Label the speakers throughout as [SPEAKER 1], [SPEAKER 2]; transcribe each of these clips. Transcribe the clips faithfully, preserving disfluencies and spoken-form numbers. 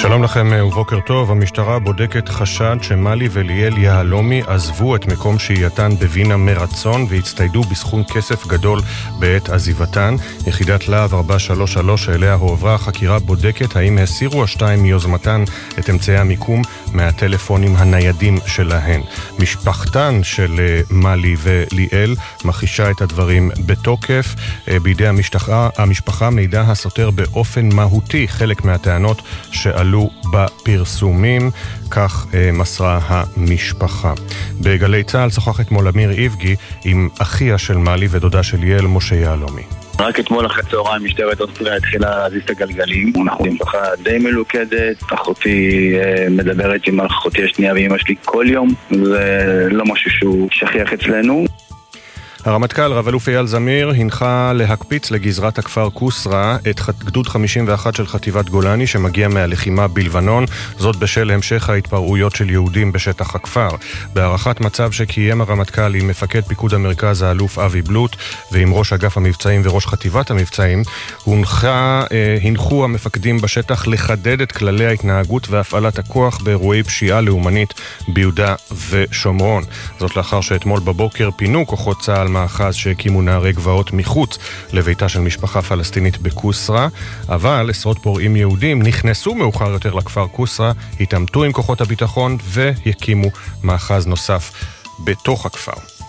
[SPEAKER 1] שלום לכם ובוקר טוב. המשטרה בודקת חשד שמלי וליאל יהלומי עזבו את מקום שהייתן בווינה מרצון והצטיידו בסכום כסף גדול בעת עזיבתן. יחידת להב ארבע שלוש שלוש אליה הועברה החקירה בודקת האם הסירו השתיים מיוזמתן את אמצעי המיקום מהטלפונים הניידים שלהן. משפחתן של מלי וליאל מכחישה את הדברים בתוקף. בידי המשפחה, המשפחה מידע הסותר באופן מהותי חלק מהטענות שעלו בפרסומים, כך אה, מסרה המשפחה. בגלי צהל שוחח אתמול אמיר איבגי עם אחיה של מלי ודודה של ליאל, משה יהלומי.
[SPEAKER 2] רק אתמול אחרי צהריים משטרת אוסטריה התחילה להזיז את הגלגלים. אנחנו משפחה די מלוכדת, אחותי אה, מדברת עם אחותי השנייה ואמא שלי כל יום, זה לא משהו שהוא שכיח אצלנו.
[SPEAKER 1] הרמטכ"ל רב אלוף אייל זמיר הנחה להקפיץ לגזרת הכפר קוסרה את גדוד חמישים ואחת של חטיבת גולני שמגיע מהלחימה בלבנון, זאת בשל המשך ההתפרעויות של יהודים בשטח הכפר. בהערכת מצב שקיים הרמטכ"ל עם מפקד פיקוד המרכז האלוף אבי בלוט ועם ראש אגף המבצעים וראש חטיבת המבצעים, הונחה, אה, הנחו המפקדים בשטח לחדד את כללי ההתנהגות והפעלת הכוח באירועי פשיעה לאומנית ביהודה ושומרון. זאת לאחר שאתמול בבוקר פינו כוחות צה"ל מאחז שהקימו נערי גבעות מחוץ לביתה של משפחה פלסטינית בקוסרה, אבל עשרות פורעים יהודים נכנסו מאוחר יותר לכפר קוסרה, התעמתו עם כוחות הביטחון והקימו מאחז נוסף בתוך הכפר.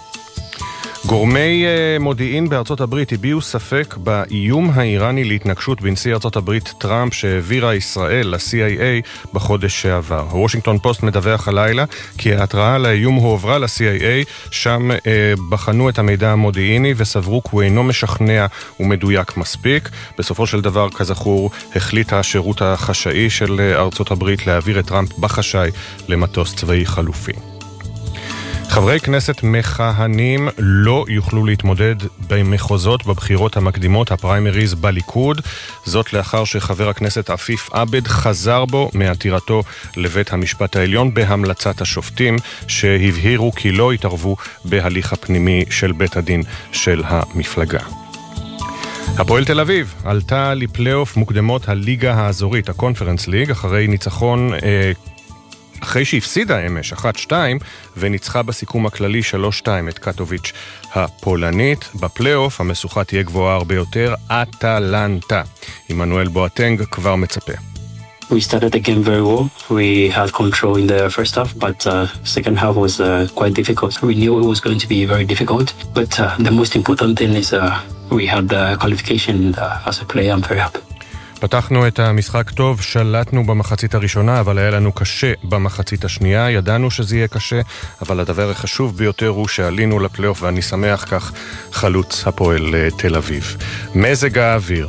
[SPEAKER 1] גורמי מודיעין בארצות הברית הביעו ספק באיום האיראני להתנגשות בנשיא ארצות הברית טראמפ שהעבירה ישראל ל-סי איי איי בחודש שעבר. הוושינגטון פוסט מדווח הלילה כי ההתראה לאיום הועברה ל-סי איי איי, שם אה, בחנו את המידע המודיעיני וסברו כי הוא אינו משכנע ומדויק מספיק. בסופו של דבר, כזכור, החליט השירות החשאי של ארצות הברית להעביר את טראמפ בחשאי למטוס צבאי חלופי. חברי כנסת מכהנים לא יוכלו להתמודד במחוזות בבחירות המקדימות, הפריימריז בליכוד, זאת לאחר שחבר הכנסת עפיף עבד חזר בו מעתירתו לבית המשפט העליון בהמלצת השופטים שהבהירו כי לא התערבו בהליך הפנימי של בית הדין של המפלגה. הפועל תל אביב עלתה לפלייאוף מוקדמות הליגה האזורית, הקונפרנס ליג, אחרי ניצחון אה, אחרי שהפסידה אמש אחת שתיים וניצחה בסיכום הכללי שלוש שתיים את קטוביץ' הפולנית. בפלייאוף המשוכה תהיה גבוהה הרבה יותר, אטלנטה. עמנואל בואטנג כבר מצפה.
[SPEAKER 3] We started the game very well. We had control in the first half, but uh, second half was uh, quite difficult. We knew it was going to be very difficult, but uh, the most important thing is uh, we had the qualification uh, as a player. I'm very happy.
[SPEAKER 1] פתחנו את המשחק טוב, שלטנו במחצית הראשונה, אבל היה לנו קשה במחצית השנייה. ידענו שזה יהיה קשה, אבל הדבר החשוב ביותר הוא שעלינו לפלייאוף, ואני שמח כך, חלוץ הפועל תל אביב. מזג האוויר.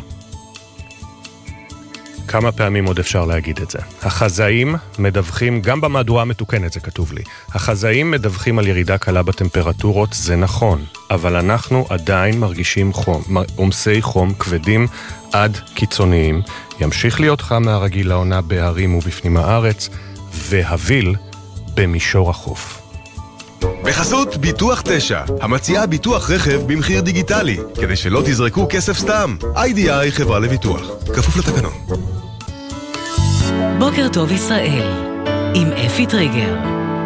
[SPEAKER 1] כמה פעמים עוד אפשר להגיד את זה? החזאים מדווחים, גם במהדורה המתוקנת זה כתוב לי, החזאים מדווחים על ירידה קלה בטמפרטורות, זה נכון, אבל אנחנו עדיין מרגישים חום, עומסי חום כבדים עד קיצוניים. ימשיך להיות חם מהרגיל לעונה בהרים ובפנים הארץ, והביל במישור החוף.
[SPEAKER 4] בחסות ביטוח תשע, המציעה ביטוח רכב במחיר דיגיטלי, כדי שלא תזרקו כסף סתם. איי די איי חברה לביטוח, כפוף לתקנון.
[SPEAKER 5] בוקר טוב ישראל, עם אפי טריגר.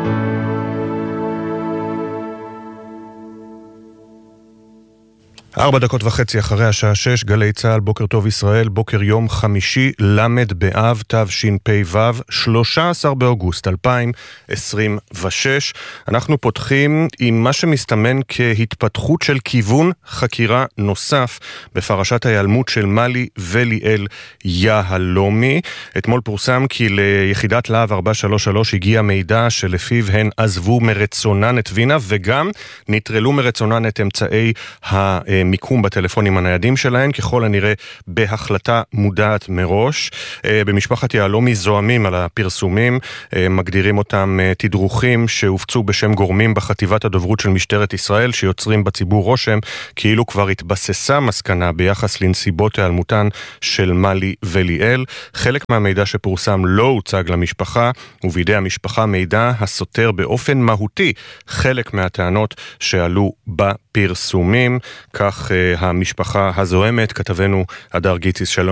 [SPEAKER 1] ארבע דקות וחצי אחרי השעה שש, גלי צהל, בוקר טוב ישראל, בוקר יום חמישי, למד באב, תשפ"ו, שלושה עשר באוגוסט אלפיים עשרים ושש. אנחנו פותחים עם מה שמסתמן כהתפתחות של כיוון חקירה נוסף בפרשת ההיעלמות של מלי וליאל יהלומי. אתמול פורסם כי ליחידת להב ארבע שלוש שלוש הגיע מידע שלפיו הן עזבו מרצונן את וינה וגם נטרלו מרצונן את אמצעי ה... מיקום בטלפונים הניידים שלהם, ככל הנראה בהחלטה מודעת מראש. במשפחת יהלומי זוהמים על הפרסומים, מגדירים אותם תדרוכים שהופצו בשם גורמים בחטיבת הדוברות של משטרת ישראל, שיוצרים בציבור רושם כאילו כבר התבססה מסקנה ביחס לנסיבות היעלמותן של מלי וליאל. חלק מהמידע שפורסם לא הוצג למשפחה, ובידי המשפחה מידע הסותר באופן מהותי חלק מהטענות שעלו בפרסומים. כך המשפחה הזוהמת, כתבנו הדר גיציס, שלום.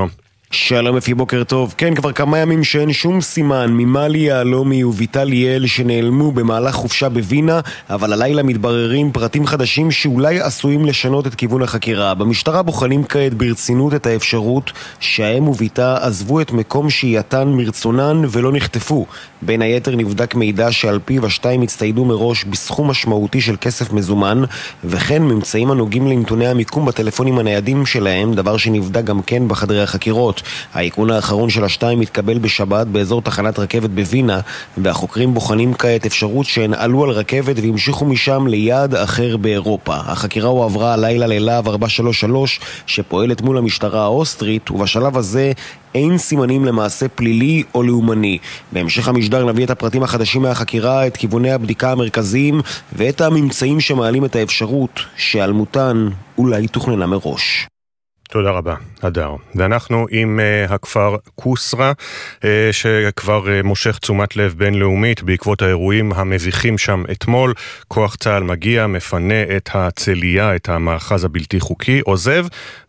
[SPEAKER 6] שלום אפי, בוקר טוב. כן, כבר כמה ימים שאין שום סימן ממלי יהלומי וביטל ליאל שנעלמו במהלך חופשה בווינה, אבל הלילה מתבררים פרטים חדשים שאולי עשויים לשנות את כיוון החקירה. במשטרה בוחנים כעת ברצינות את האפשרות שהאם וביתה עזבו את מקום שהייתן מרצונן ולא נחטפו. בין היתר נבדק מידע שעל פיו השתיים הצטיידו מראש בסכום משמעותי של כסף מזומן, וכן ממצאים הנוגעים לנתוני המיקום בטלפונים הניידים שלהם, דבר שנבדק גם כן בחדרי החקירות. העיקון האחרון של השתיים התקבל בשבת באזור תחנת רכבת בווינה, והחוקרים בוחנים כעת אפשרות שהן עלו על רכבת והמשיכו משם ליעד אחר באירופה. החקירה הועברה הלילה ללהב ארבע שלוש שלוש שפועלת מול המשטרה האוסטרית, ובשלב הזה אין סימנים למעשה פלילי או לאומני. בהמשך המשדר נביא את הפרטים החדשים מהחקירה, את כיווני הבדיקה המרכזיים ואת הממצאים שמעלים את האפשרות שעלמותן אולי תוכננה מראש.
[SPEAKER 1] תודה רבה, הדר. ואנחנו עם uh, הכפר קוסרה, uh, שכבר uh, מושך תשומת לב בינלאומית בעקבות האירועים המביכים שם אתמול. כוח צהל מגיע, מפנה את הצלייה, את המאחז הבלתי חוקי, עוזב,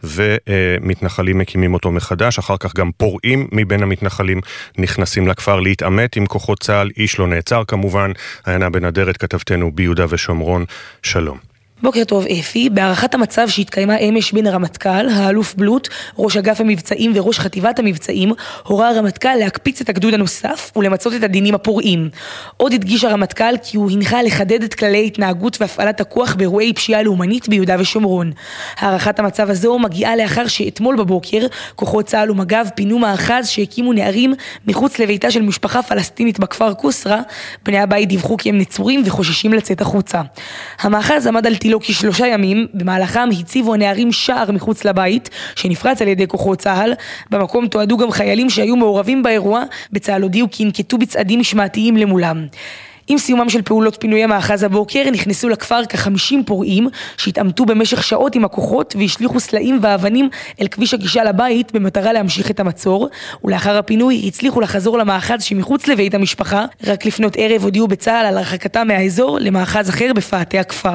[SPEAKER 1] ומתנחלים uh, מקימים אותו מחדש. אחר כך גם פורעים מבין המתנחלים נכנסים לכפר להתעמת עם כוחות צהל. איש לא נעצר כמובן. עיינה בן אדרת, כתבתנו ביהודה ושומרון. שלום.
[SPEAKER 7] בוקר טוב אפי. בהערכת המצב שהתקיימה אמש בין הרמטכ"ל, האלוף בלוט, ראש אגף המבצעים וראש חטיבת המבצעים, הורה הרמטכ"ל להקפיץ את הגדוד הנוסף ולמצות את הדינים הפורעים. עוד הדגיש הרמטכ"ל כי הוא הנחה לחדד את כללי התנהגות והפעלת הכוח באירועי פשיעה לאומנית ביהודה ושומרון. הערכת המצב הזו מגיעה לאחר שאתמול בבוקר כוחות צה"ל ומג"ב פינו מאחז שהקימו נערים מחוץ לביתה של משפחה פלסטינית בכפר קוסרה. בני הבית דיווחו כי הם נצורים וחוששים לצאת החוצה. המאחז עמד על לו כשלושה ימים, במהלכם הציבו הנערים שער מחוץ לבית שנפרץ על ידי כוחות צה"ל. במקום תועדו גם חיילים שהיו מעורבים באירוע. בצה"ל הודיעו כי נקטו בצעדים משמעתיים למולם. עם סיומם של פעולות פינויי מאחז הבוקר נכנסו לכפר כ-חמישים פורעים שהתעמתו במשך שעות עם הכוחות והשליחו סלעים ואבנים אל כביש הגישה לבית במטרה להמשיך את המצור, ולאחר הפינוי הצליחו לחזור למאחז שמחוץ לבית המשפחה. רק לפנות ערב הודיעו בצה"ל על הרחקתם מהאזור למאחז אחר בפאתי הכפר.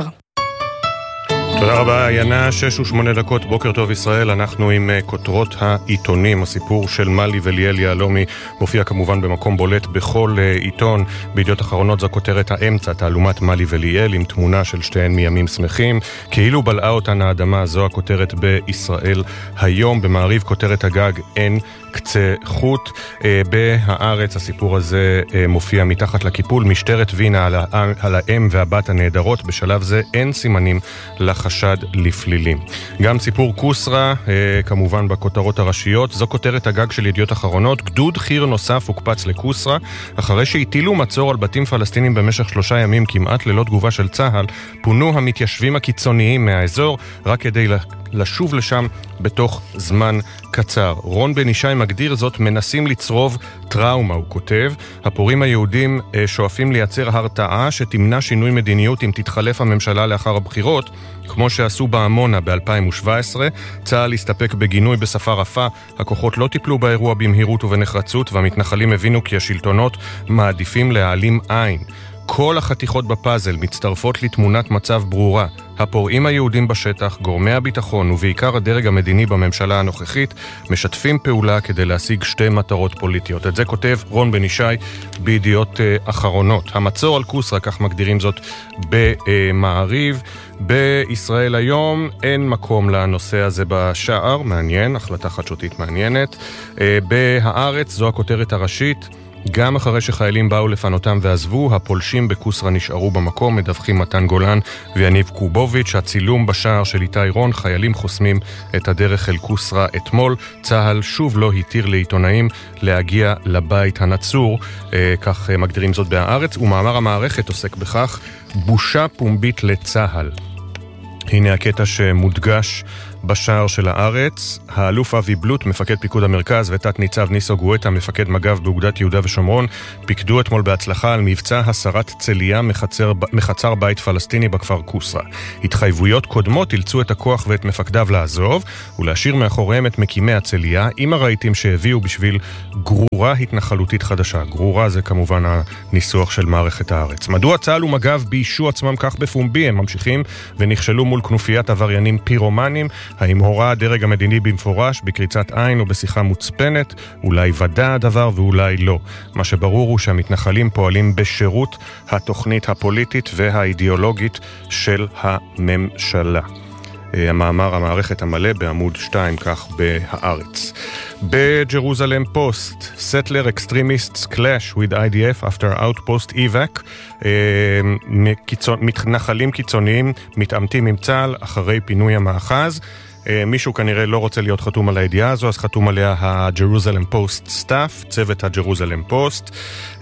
[SPEAKER 1] תודה רבה, עיינה. שש ושמונה דקות, בוקר טוב ישראל. אנחנו עם כותרות העיתונים. הסיפור של מלי וליאל יהלומי מופיע כמובן במקום בולט בכל עיתון. בידיעות אחרונות זו כותרת האמצע, תעלומת מלי וליאל עם תמונה של שתיהן מימים שמחים, כאילו בלעה אותן האדמה. זו הכותרת בישראל היום. במעריב כותרת הגג, אין קצה חוט. בהארץ הסיפור הזה מופיע מתחת לקיפול, משטרת וינה על, על האם והבת הנהדרות. בשלב זה אין סימנים לחשד לפלילים. גם סיפור קוסרה כמובן בכותרות הראשיות. זו כותרת הגג של ידיעות אחרונות. גדוד חיר נוסף הוקפץ לקוסרה אחרי שהטילו מצור על בתים פלסטינים במשך שלושה ימים כמעט ללא תגובה של צה"ל. פונו המתיישבים הקיצוניים מהאזור רק כדי לשוב לשם בתוך זמן קצר. רון בן ישי מגדיר זאת מנסים לצרוב טראומה, הוא כותב. הפורעים היהודים שואפים לייצר הרתעה שתמנע שינוי מדיניות אם תתחלף הממשלה לאחר הבחירות, כמו שעשו בעמונה ב-אלפיים שבע עשרה. צה"ל הסתפק בגינוי בשפה רפה. הכוחות לא טיפלו באירוע במהירות ובנחרצות, והמתנחלים הבינו כי השלטונות מעדיפים להעלים עין. כל החתיכות בפאזל מצטרפות לתמונת מצב ברורה. הפורעים היהודים בשטח, גורמי הביטחון ובעיקר הדרג המדיני בממשלה הנוכחית משתפים פעולה כדי להשיג שתי מטרות פוליטיות. את זה כותב רון בן ישי בידיעות אחרונות. המצור על קוסרה, כך מגדירים זאת במעריב. בישראל היום אין מקום לנושא הזה בשער, מעניין, החלטה חדשותית מעניינת. בהארץ זו הכותרת הראשית. גם אחרי שחיילים באו לפנותם ועזבו, הפולשים בקוסרה נשארו במקום, מדווחים מתן גולן ויניב קובוביץ'. הצילום בשער של איתי רון, חיילים חוסמים את הדרך אל קוסרה אתמול. צה"ל שוב לא התיר לעיתונאים להגיע לבית הנצור, אה, כך אה, מגדירים זאת בהארץ, ומאמר המערכת עוסק בכך, בושה פומבית לצה"ל. הנה הקטע שמודגש בשער של הארץ. האלוף אבי בלוט, מפקד פיקוד המרכז, ותת ניצב ניסו גואטה, מפקד מג"ב באוגדת יהודה ושומרון, פיקדו אתמול בהצלחה על מבצע הסרת צלייה מחצר, מחצר בית פלסטיני בכפר קוסרה. התחייבויות קודמות אילצו את הכוח ואת מפקדיו לעזוב ולהשאיר מאחוריהם את מקימי הצלייה עם הרהיטים שהביאו בשביל גרור גרורה התנחלותית חדשה. גרורה זה כמובן הניסוח של מערכת הארץ. מדוע צה"ל ומג"ב ביישו עצמם כך בפומבי? הם ממשיכים ונכשלו מול כנופיית עבריינים פירומנים. האם הורה הדרג המדיני במפורש, בקריצת עין או בשיחה מוצפנת? אולי ודע הדבר ואולי לא. מה שברור הוא שהמתנחלים פועלים בשירות התוכנית הפוליטית והאידיאולוגית של הממשלה. המאמר המערכת המלא בעמוד שתיים, כך בהארץ. בג'רוזלם פוסט, Settler extremists clash with I D F after outpost evac. מתנחלים קיצוניים מתעמתים עם צה"ל אחרי פינוי המאחז. מישהו כנראה לא רוצה להיות חתום על הידיעה הזו, אז חתום עליה הג'רוזלם פוסט סטאפ, צוות הג'רוזלם פוסט.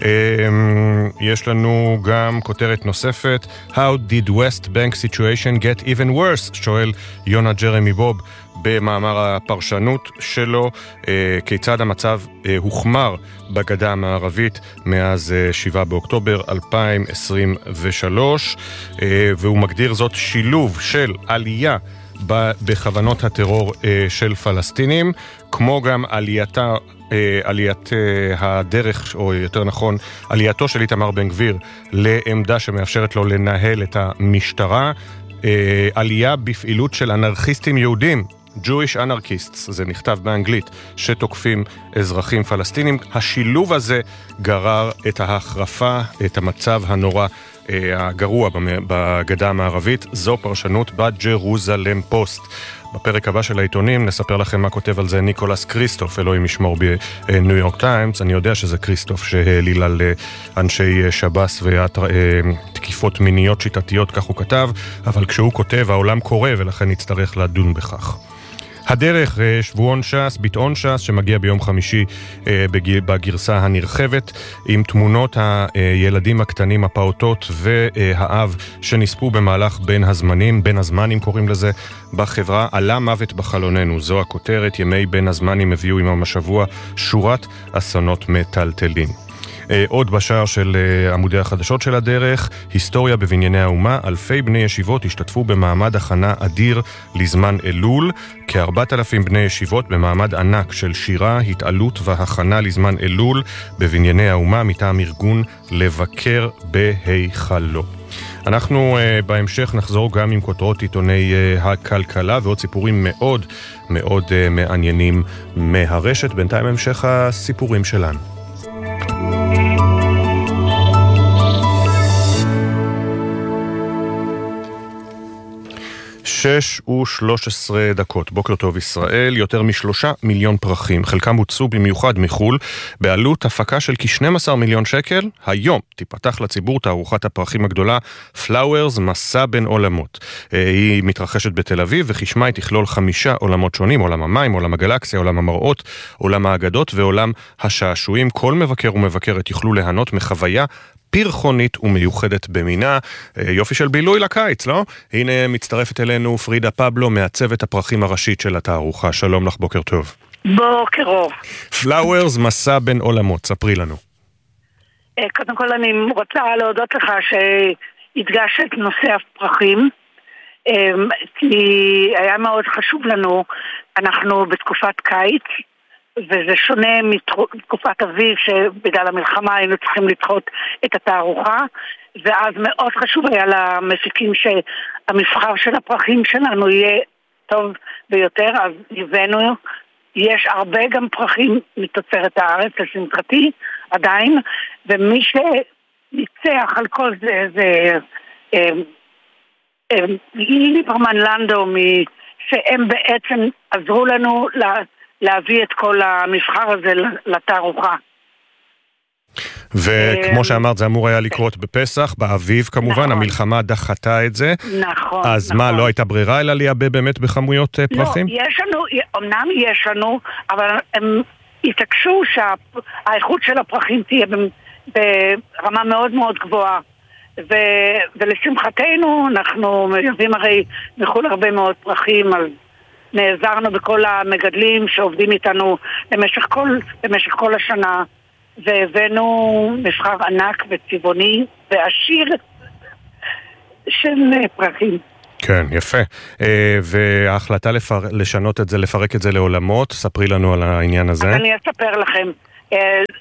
[SPEAKER 1] יש לנו גם כותרת נוספת, How did West Bank situation get even worse? שואל יונה ג'רמי בוב במאמר הפרשנות שלו, כיצד המצב הוחמר בגדה המערבית מאז שבעה באוקטובר אלפיים עשרים ושלוש, והוא מגדיר זאת שילוב של עלייה בכוונות הטרור של פלסטינים, כמו גם עלייתה, עליית הדרך, או יותר נכון, עלייתו של איתמר בן גביר לעמדה שמאפשרת לו לנהל את המשטרה, עלייה בפעילות של אנרכיסטים יהודים, Jewish anarchists, זה נכתב באנגלית, שתוקפים אזרחים פלסטינים. השילוב הזה גרר את ההחרפה, את המצב הנורא הגרוע בגדה המערבית. זו פרשנות בג'רוזלם פוסט. בפרק הבא של העיתונים נספר לכם מה כותב על זה ניקולס קריסטוף, אלוהים ישמור בניו יורק טיימס. אני יודע שזה קריסטוף שהעליל על אנשי שב"ס ותקיפות מיניות שיטתיות, כך הוא כתב, אבל כשהוא כותב העולם קורא ולכן נצטרך לדון בכך. הדרך, שבועון ש"ס, ביטאון ש"ס, שמגיע ביום חמישי בגרסה הנרחבת, עם תמונות הילדים הקטנים, הפעוטות והאב שנספו במהלך בין הזמנים, בין הזמנים קוראים לזה בחברה. עלה מוות בחלוננו, זו הכותרת. ימי בין הזמנים הביאו עמם השבוע שורת אסונות מטלטלים. עוד בשער של עמודי החדשות של הדרך, היסטוריה בבנייני האומה. אלפי בני ישיבות השתתפו במעמד הכנה אדיר לזמן אלול. כארבעת אלפים בני ישיבות במעמד ענק של שירה, התעלות והכנה לזמן אלול בבנייני האומה מטעם ארגון לבקר בהיכלו. אנחנו uh, בהמשך נחזור גם עם כותרות עיתוני uh, הכלכלה ועוד סיפורים מאוד מאוד uh, מעניינים מהרשת. בינתיים המשך הסיפורים שלנו. שש ושלוש עשרה דקות. בוקר טוב ישראל. יותר משלושה מיליון פרחים, חלקם הוצאו במיוחד מחול, בעלות הפקה של כ-שנים עשר מיליון שקל. היום תיפתח לציבור תערוכת הפרחים הגדולה Flowers, מסע בין עולמות. היא מתרחשת בתל אביב, וכשמה היא תכלול חמישה עולמות שונים: עולם המים, עולם הגלקסיה, עולם המראות, עולם האגדות ועולם השעשועים. כל מבקר ומבקרת יוכלו ליהנות מחוויה פרחונית ומיוחדת במינה. יופי של בילוי לקיץ, לא? הנה מצטרפת אלינו פרידה פבלו, מעצבת הפרחים הראשית של התערוכה. שלום לך, בוקר טוב.
[SPEAKER 8] בוקר אור.
[SPEAKER 1] Flowers, מסע בין עולמות, ספרי לנו.
[SPEAKER 8] קודם כל אני רוצה להודות לך שהדגשת את נושא הפרחים, כי היה מאוד חשוב לנו. אנחנו בתקופת קיץ, וזה שונה מתקופת אביב שבגלל המלחמה היינו צריכים לדחות את התערוכה, ואז מאוד חשוב היה למפיקים שהמבחר של הפרחים שלנו יהיה טוב ביותר. אז הבאנו, יש הרבה גם פרחים מתוצרת הארץ לשמחתי עדיין, ומי שניצח על כל זה זה ליברמן לנדו, שהם בעצם עזרו לנו ל להביא את כל המבחר הזה לתערוכה.
[SPEAKER 1] וכמו שאמרת, זה אמור היה לקרות בפסח, באביב כמובן, המלחמה דחתה את זה.
[SPEAKER 8] נכון.
[SPEAKER 1] אז מה, לא הייתה ברירה אלא לייבא באמת בכמויות פרחים?
[SPEAKER 8] לא, יש לנו, אמנם יש לנו, אבל הם התעקשו שהאיכות של הפרחים תהיה ברמה מאוד מאוד גבוהה. ולשמחתנו, אנחנו מייבאים הרי מחול הרבה מאוד פרחים, אז נעזרנו בכל המגדלים שעובדים איתנו במשך כל, במשך כל השנה, והבאנו מבחר ענק וצבעוני ועשיר של פרחים.
[SPEAKER 1] כן, יפה. וההחלטה לשנות את זה, לפרק את זה לעולמות, ספרי לנו על העניין הזה.
[SPEAKER 8] אז אני אספר לכם.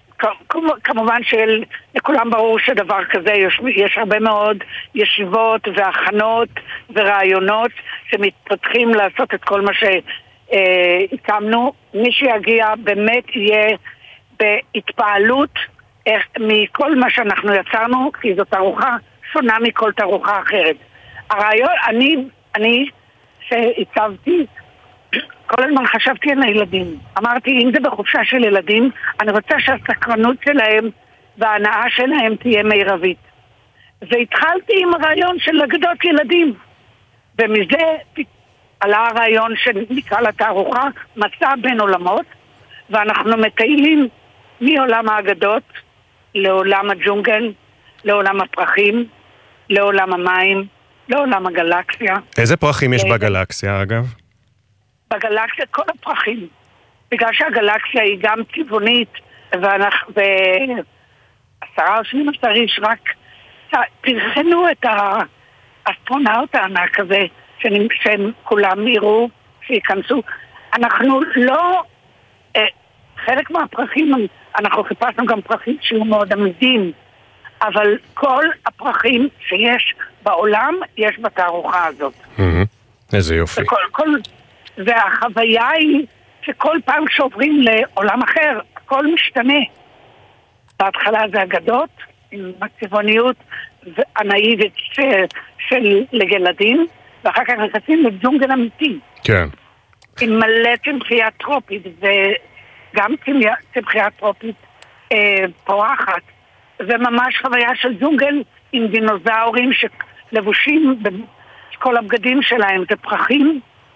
[SPEAKER 8] כמובן שלכולם ברור שדבר כזה, יש, יש הרבה מאוד ישיבות והכנות ורעיונות שמתפתחים לעשות את כל מה שהקמנו. מי שיגיע באמת יהיה בהתפעלות איך, מכל מה שאנחנו יצרנו, כי זו תערוכה שונה מכל תערוכה אחרת. הרעיון, אני, אני שהצבתי, כל הזמן חשבתי על הילדים. אמרתי, אם זה בחופשה של ילדים, אני רוצה שהסקרנות שלהם וההנאה שלהם תהיה מירבית. והתחלתי עם הרעיון של אגדות ילדים. ומזה עלה הרעיון שנקרא לתערוכה מסע בין עולמות, ואנחנו מטיילים מעולם האגדות לעולם הג'ונגל, לעולם הפרחים, לעולם המים, לעולם הגלקסיה.
[SPEAKER 1] איזה פרחים יש בגלקסיה, אגב?
[SPEAKER 8] בגלקסיה כל הפרחים. בגלל שהגלקסיה היא גם צבעונית, ואנחנו, ועשרה או שנים עשר איש רק פרסמו את האסטרונאוט הענק הזה, שהם כולם יראו, שיכנסו. אנחנו לא, חלק מהפרחים, אנחנו חיפשנו גם פרחים שיהיו מאוד עמידים, אבל כל הפרחים שיש בעולם, יש בתערוכה הזאת.
[SPEAKER 1] איזה יופי.
[SPEAKER 8] וכל, כל, והחוויה היא שכל פעם שעוברים לעולם אחר, הכל משתנה. בהתחלה זה אגדות, עם הצבעוניות הנאיבית של, של לגלדים, ואחר כך נכנסים לג'ונגל אמיתי.
[SPEAKER 1] כן.
[SPEAKER 8] עם מלא צמחייה טרופית, וגם צמחייה טרופית אה, פורחת. וממש חוויה של ג'ונגל עם דינוזאורים שלבושים בכל הבגדים שלהם, זה פרחים.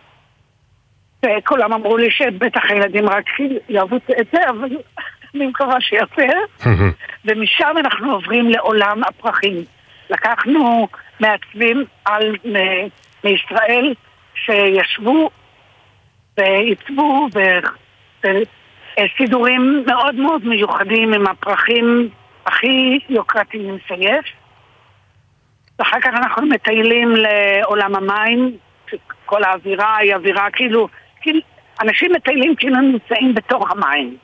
[SPEAKER 8] וכולם אמרו לי שבטח הילדים רק יאהבו את זה, אבל אני מקווה שיותר. ומשם אנחנו עוברים לעולם הפרחים. לקחנו מעצבים על מ- מישראל שישבו ועיצבו וסידורים מאוד מאוד מיוחדים עם הפרחים הכי יוקרתיים שיש. ואחר כך אנחנו מטיילים לעולם המים, כל האווירה היא אווירה כאילו, כאילו אנשים מטיילים כאילו נמצאים בתוך המים.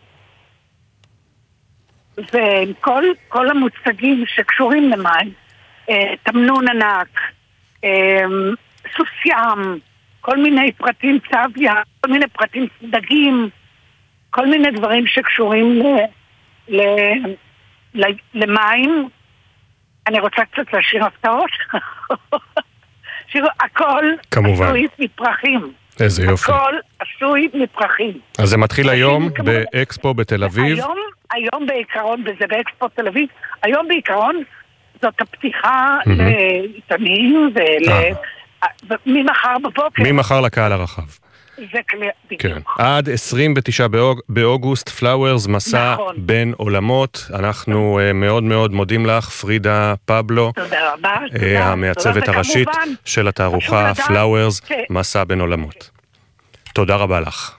[SPEAKER 8] וכל כל המוצגים שקשורים למים, אה, תמנון ענק, אה, סוס ים, כל מיני פרטים צביה, כל מיני פרטים דגים, כל מיני דברים שקשורים ל, ל, ל, למים. אני רוצה קצת להשאיר הפתעות. שירו, הכל
[SPEAKER 1] כמובן.
[SPEAKER 8] עשוי מפרחים.
[SPEAKER 1] איזה יופי.
[SPEAKER 8] הכל עשוי מפרחים.
[SPEAKER 1] אז זה מתחיל היום באקספו בתל אביב.
[SPEAKER 8] היום, היום בעיקרון, וזה באקספו תל אביב, היום בעיקרון זאת הפתיחה לעיתונים וממחר בבוקר.
[SPEAKER 1] ממחר לקהל הרחב.
[SPEAKER 8] זה כלי, בדיוק.
[SPEAKER 1] כן. עד עשרים ותשעה באוגוסט, פלאוורס, מסע
[SPEAKER 8] נכון.
[SPEAKER 1] בין עולמות. אנחנו uh, מאוד מאוד מודים לך, פרידה פבלו.
[SPEAKER 8] תודה רבה.
[SPEAKER 1] uh,
[SPEAKER 8] תודה.
[SPEAKER 1] המעצבת
[SPEAKER 8] תודה,
[SPEAKER 1] הראשית
[SPEAKER 8] וכמובן,
[SPEAKER 1] של התערוכה פלאוורס,
[SPEAKER 8] ש...
[SPEAKER 1] מסע בין עולמות. תודה רבה לך.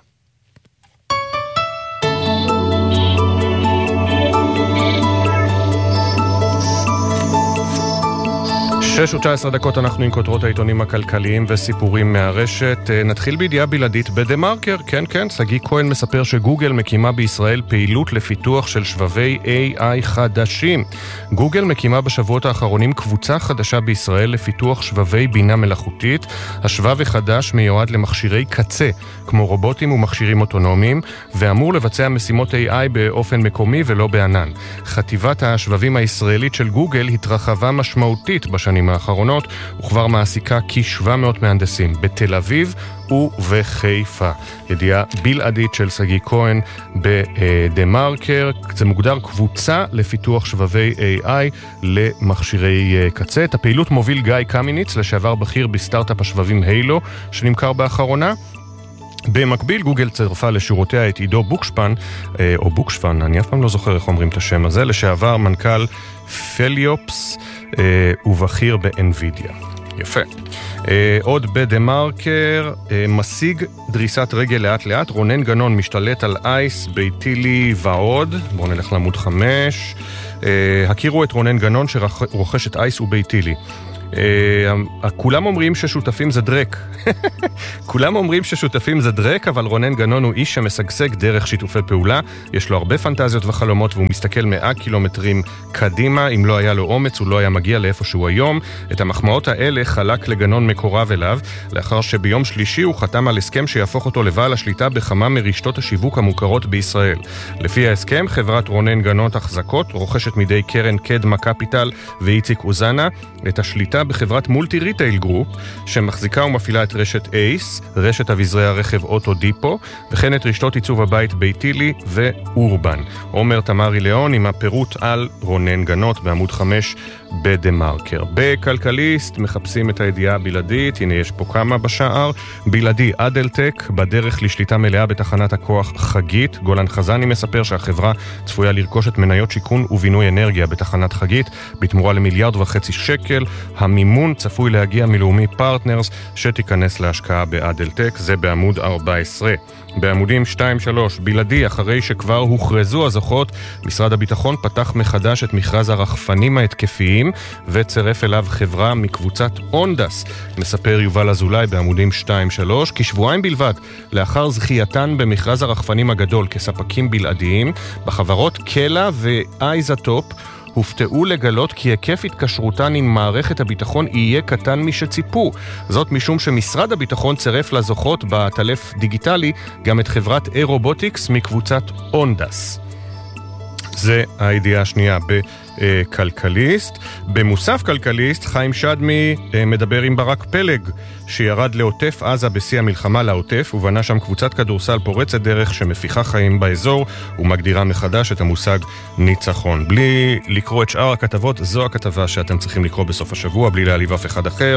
[SPEAKER 1] שש ותשע עשרה דקות אנחנו עם כותרות העיתונים הכלכליים וסיפורים מהרשת. נתחיל בידיעה בלעדית בדה-מרקר. כן, כן, סגי כהן מספר שגוגל מקימה בישראל פעילות לפיתוח של שבבי איי איי חדשים. גוגל מקימה בשבועות האחרונים קבוצה חדשה בישראל לפיתוח שבבי בינה מלאכותית. השבב החדש מיועד למכשירי קצה, כמו רובוטים ומכשירים אוטונומיים, ואמור לבצע משימות איי איי באופן מקומי ולא בענן. חטיבת השבבים הישראלית של גוגל התרחבה משמעותית בשנים האחרונות, וכבר מעסיקה כ-שבע מאות מהנדסים בתל אביב ובחיפה. ידיעה בלעדית של סגי כהן בדה-מרקר. זה מוגדר קבוצה לפיתוח שבבי איי איי למכשירי קצה. את הפעילות מוביל גיא קמיניץ, לשעבר בכיר בסטארט-אפ השבבים הילו, שנמכר באחרונה. במקביל, גוגל צרפה לשורותיה את עידו בוקשפן, או בוקשפן, אני אף פעם לא זוכר איך אומרים את השם הזה, לשעבר מנכ"ל פליופס ובכיר באנווידיה. יפה. עוד בדה-מרקר, משיג דריסת רגל לאט לאט, רונן גנון משתלט על אייס, ביתילי ועוד. בואו נלך לעמוד חמש. הכירו את רונן גנון שרוכש את אייס וביתילי. כולם אומרים ששותפים זה דרק. כולם אומרים ששותפים זה דרק, אבל רונן גנון הוא איש שמשגשג דרך שיתופי פעולה. יש לו הרבה פנטזיות וחלומות, והוא מסתכל מאה קילומטרים קדימה. אם לא היה לו אומץ, הוא לא היה מגיע לאיפה שהוא היום. את המחמאות האלה חלק לגנון מקורב אליו, לאחר שביום שלישי הוא חתם על הסכם שיהפוך אותו לבעל השליטה בכמה מרשתות השיווק המוכרות בישראל. לפי ההסכם, חברת רונן גנון החזקות רוכשת מידי קרן קדמה קפיטל ואיציק אוזנה את השליטה בחברת מולטי ריטייל גרופ, שמחזיקה ומפעילה את רשת אייס, רשת אביזרי הרכב אוטו דיפו, וכן את רשתות עיצוב הבית ביתילי ואורבן. עומר תמרי ליאון עם הפירוט על רונן גנות בעמוד חמש בדה מרקר. בכלכליסט מחפשים את הידיעה הבלעדית, הנה יש פה כמה בשער. בלעדי אדלטק בדרך לשליטה מלאה בתחנת הכוח חגית. גולן חזני מספר שהחברה צפויה לרכוש את מניות שיקון ובינוי אנרגיה בתחנת חגית בתמורה למיליארד וחצי שקל. המימון צפוי להגיע מלאומי פרטנרס שתיכנס להשקעה באדלטק, זה בעמוד ארבע עשרה. בעמודים שתיים שלוש, בלעדי, אחרי שכבר הוכרזו הזוכות, משרד הביטחון פתח מחדש את מכרז הרחפנים ההתקפיים וצרף אליו חברה מקבוצת אונדס. מספר יובל אזולאי בעמודים שתיים שלוש, כשבועיים בלבד לאחר זכייתן במכרז הרחפנים הגדול כספקים בלעדיים, בחברות קלה ואייזוטופ הופתעו לגלות כי היקף התקשרותן עם מערכת הביטחון יהיה קטן משציפו. זאת משום שמשרד הביטחון צירף לזוכות בטלף דיגיטלי גם את חברת אירובוטיקס מקבוצת אונדס. זה הידיעה השנייה בכלכליסט. במוסף כלכליסט, חיים שדמי מדבר עם ברק פלג, שירד לעוטף עזה בשיא המלחמה לעוטף, ובנה שם קבוצת כדורסל פורצת דרך שמפיחה חיים באזור, ומגדירה מחדש את המושג ניצחון. בלי לקרוא את שאר הכתבות, זו הכתבה שאתם צריכים לקרוא בסוף השבוע, בלי להעליב אף אחד אחר.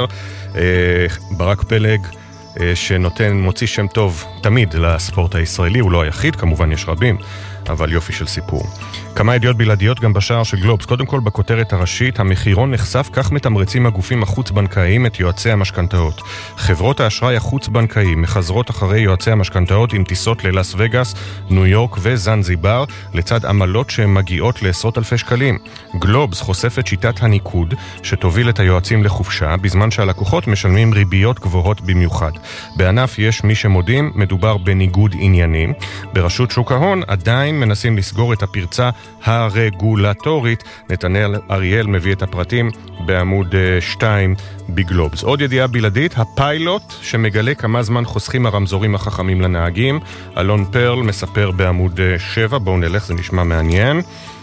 [SPEAKER 1] ברק פלג שנותן, מוציא שם טוב תמיד לספורט הישראלי, הוא לא היחיד, כמובן יש רבים, אבל יופי של סיפור. כמה ידיעות בלעדיות גם בשער של גלובס. קודם כל בכותרת הראשית, המחירון נחשף, כך מתמרצים הגופים החוץ-בנקאיים את יועצי המשכנתאות. חברות האשראי החוץ-בנקאיים מחזרות אחרי יועצי המשכנתאות עם טיסות ללאס וגאס, ניו יורק וזנזיבר, לצד עמלות שהן מגיעות לעשרות אלפי שקלים. גלובס חושפת שיטת הניקוד שתוביל את היועצים לחופשה, בזמן שהלקוחות משלמים ריביות גבוהות במיוחד. בענף יש מי שמודים, מדובר בניגוד עניינים. ברשות שוק ההון עדיין מנסים לסגור את הפרצה הרגולטורית. נתנאל אריאל מביא את הפרטים בעמוד שתיים בגלובס. עוד ידיעה בלעדית, הפיילוט שמגלה כמה זמן חוסכים הרמזורים החכמים לנהגים. אלון פרל מספר בעמוד שבע, בואו נלך, זה נשמע מעניין.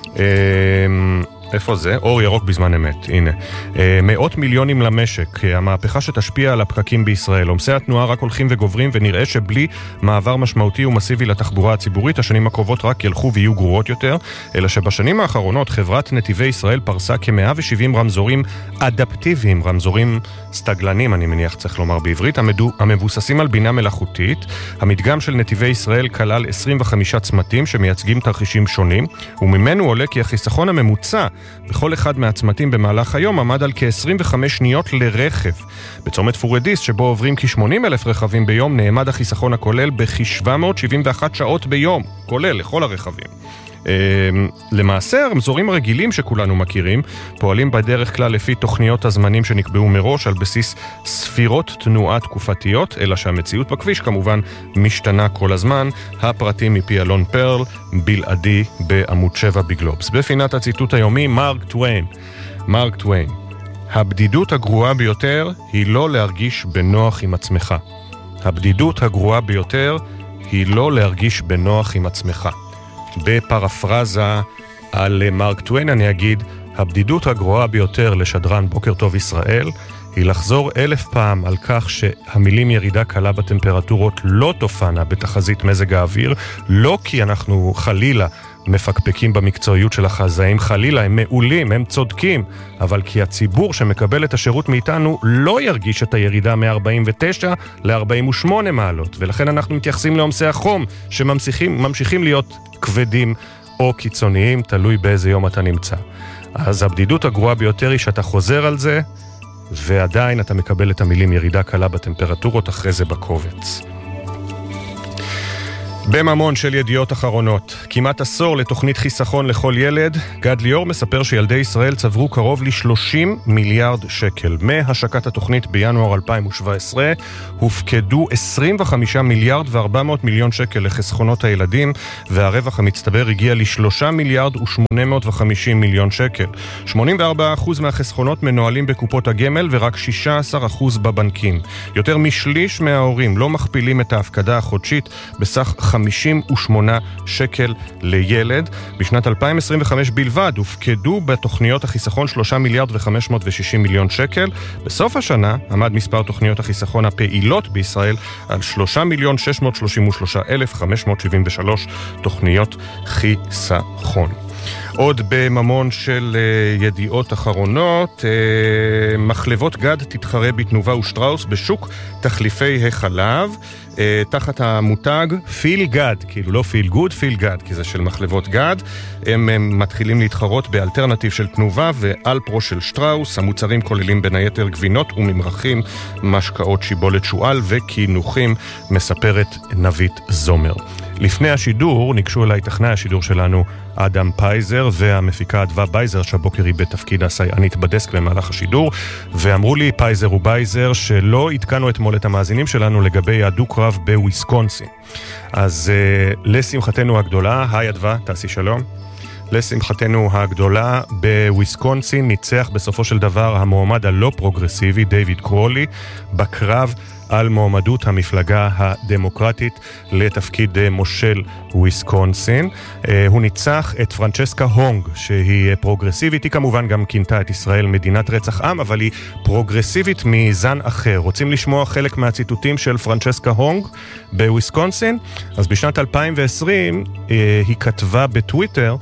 [SPEAKER 1] איפה זה? אור ירוק בזמן אמת, הנה. מאות מיליונים למשק, המהפכה שתשפיע על הפקקים בישראל. עומסי התנועה רק הולכים וגוברים, ונראה שבלי מעבר משמעותי ומסיבי לתחבורה הציבורית, השנים הקרובות רק ילכו ויהיו גרועות יותר, אלא שבשנים האחרונות חברת נתיבי ישראל פרסה כ-מאה ושבעים רמזורים אדפטיביים, רמזורים סטגלנים, אני מניח צריך לומר בעברית, המבוססים על בינה מלאכותית. המדגם של נתיבי ישראל כלל עשרים וחמישה צמתים שמייצגים תרחישים שונים, וממנו עולה כי החיסכון הממוצע בכל אחד מהצמתים במהלך היום עמד על כ-עשרים וחמש שניות לרכב. בצומת פורדיס, שבו עוברים כ-שמונים אלף רכבים ביום, נעמד החיסכון הכולל בכ-שבע מאות שבעים ואחת שעות ביום, כולל לכל הרכבים. למעשה, הרמזורים הרגילים שכולנו מכירים פועלים בדרך כלל לפי תוכניות הזמנים שנקבעו מראש על בסיס ספירות תנועה תקופתיות, אלא שהמציאות בכביש כמובן משתנה כל הזמן. הפרטים מפי אלון פרל, בלעדי בעמוד שבע בגלובס. בפינת הציטוט היומי, מרק טוויין. מרק טוויין: הבדידות הגרועה ביותר היא לא להרגיש בנוח עם עצמך. הבדידות הגרועה ביותר היא לא להרגיש בנוח עם עצמך. בפרפרזה על מרק טוויין אני אגיד, הבדידות הגרועה ביותר לשדרן בוקר טוב ישראל היא לחזור אלף פעם על כך שהמילים ירידה קלה בטמפרטורות לא תופנה בתחזית מזג האוויר, לא כי אנחנו חלילה מפקפקים במקצועיות של החזאים, חלילה, הם מעולים, הם צודקים, אבל כי הציבור שמקבל את השירות מאיתנו לא ירגיש את הירידה מ-ארבעים ותשע ל-ארבעים ושמונה מעלות, ולכן אנחנו מתייחסים לעומסי החום שממשיכים ממשיכים להיות כבדים או קיצוניים, תלוי באיזה יום אתה נמצא. אז הבדידות הגרועה ביותר היא שאתה חוזר על זה, ועדיין אתה מקבל את המילים ירידה קלה בטמפרטורות אחרי זה בקובץ. בממון של ידיעות אחרונות, כמעט עשור לתוכנית חיסכון לכל ילד, גד ליאור מספר שילדי ישראל צברו קרוב ל-שלושים מיליארד שקל. מהשקת התוכנית בינואר אלפיים שבע עשרה הופקדו עשרים וחמישה מיליארד ו-ארבע מאות מיליון שקל לחסכונות הילדים, והרווח המצטבר הגיע ל-שלושה מיליארד ו-שמונה מאות וחמישים מיליון שקל. שמונים וארבעה אחוז מהחסכונות מנוהלים בקופות הגמל ורק שישה עשר אחוז בבנקים. יותר משליש מההורים לא מכפילים את ההפקדה החודשית בסך חמישים ושמונה שקל לילד. בשנת אלפיים עשרים וחמש בלבד הופקדו בתוכניות החיסכון שלושה מיליארד ו-חמש מאות ושישים מיליון שקל. בסוף השנה עמד מספר תוכניות החיסכון הפעילות בישראל על שלושה מיליון שש מאות שלושים ושלושה אלף חמש מאות שבעים ושלוש תוכניות חיסכון. עוד בממון של uh, ידיעות אחרונות, uh, מחלבות גד תתחרה בתנובה ושטראוס בשוק תחליפי החלב, uh, תחת המותג פיל גד, כאילו לא פיל גוד, פיל גד, כי זה של מחלבות גד. הם, הם מתחילים להתחרות באלטרנטיב של תנובה ואלפרו של שטראוס. המוצרים כוללים בין היתר גבינות וממרחים, משקאות שיבולת שואל וכינוחים, מספרת נבית זומר. לפני השידור ניגשו אליי טכנאי השידור שלנו אדם פייזר והמפיקה אדווה בייזר, שהבוקר היא בתפקיד הסייענית בדסק במהלך השידור, ואמרו לי פייזר ובייזר שלא התקנו אתמול את המאזינים שלנו לגבי הדו-קרב בוויסקונסין. אז uh, לשמחתנו הגדולה, היי אדווה, תעשי שלום. לשמחתנו הגדולה, בוויסקונסין ניצח בסופו של דבר המועמד הלא פרוגרסיבי דייוויד קרולי בקרב על מועמדות המפלגה הדמוקרטית לתפקיד מושל וויסקונסין. הוא ניצח את פרנצ'סקה הונג, שהיא פרוגרסיבית, היא כמובן גם כינתה את ישראל מדינת רצח עם, אבל היא פרוגרסיבית מזן אחר. רוצים לשמוע חלק מהציטוטים של פרנצ'סקה הונג בוויסקונסין? אז בשנת אלפיים ועשרים היא כתבה בטוויטר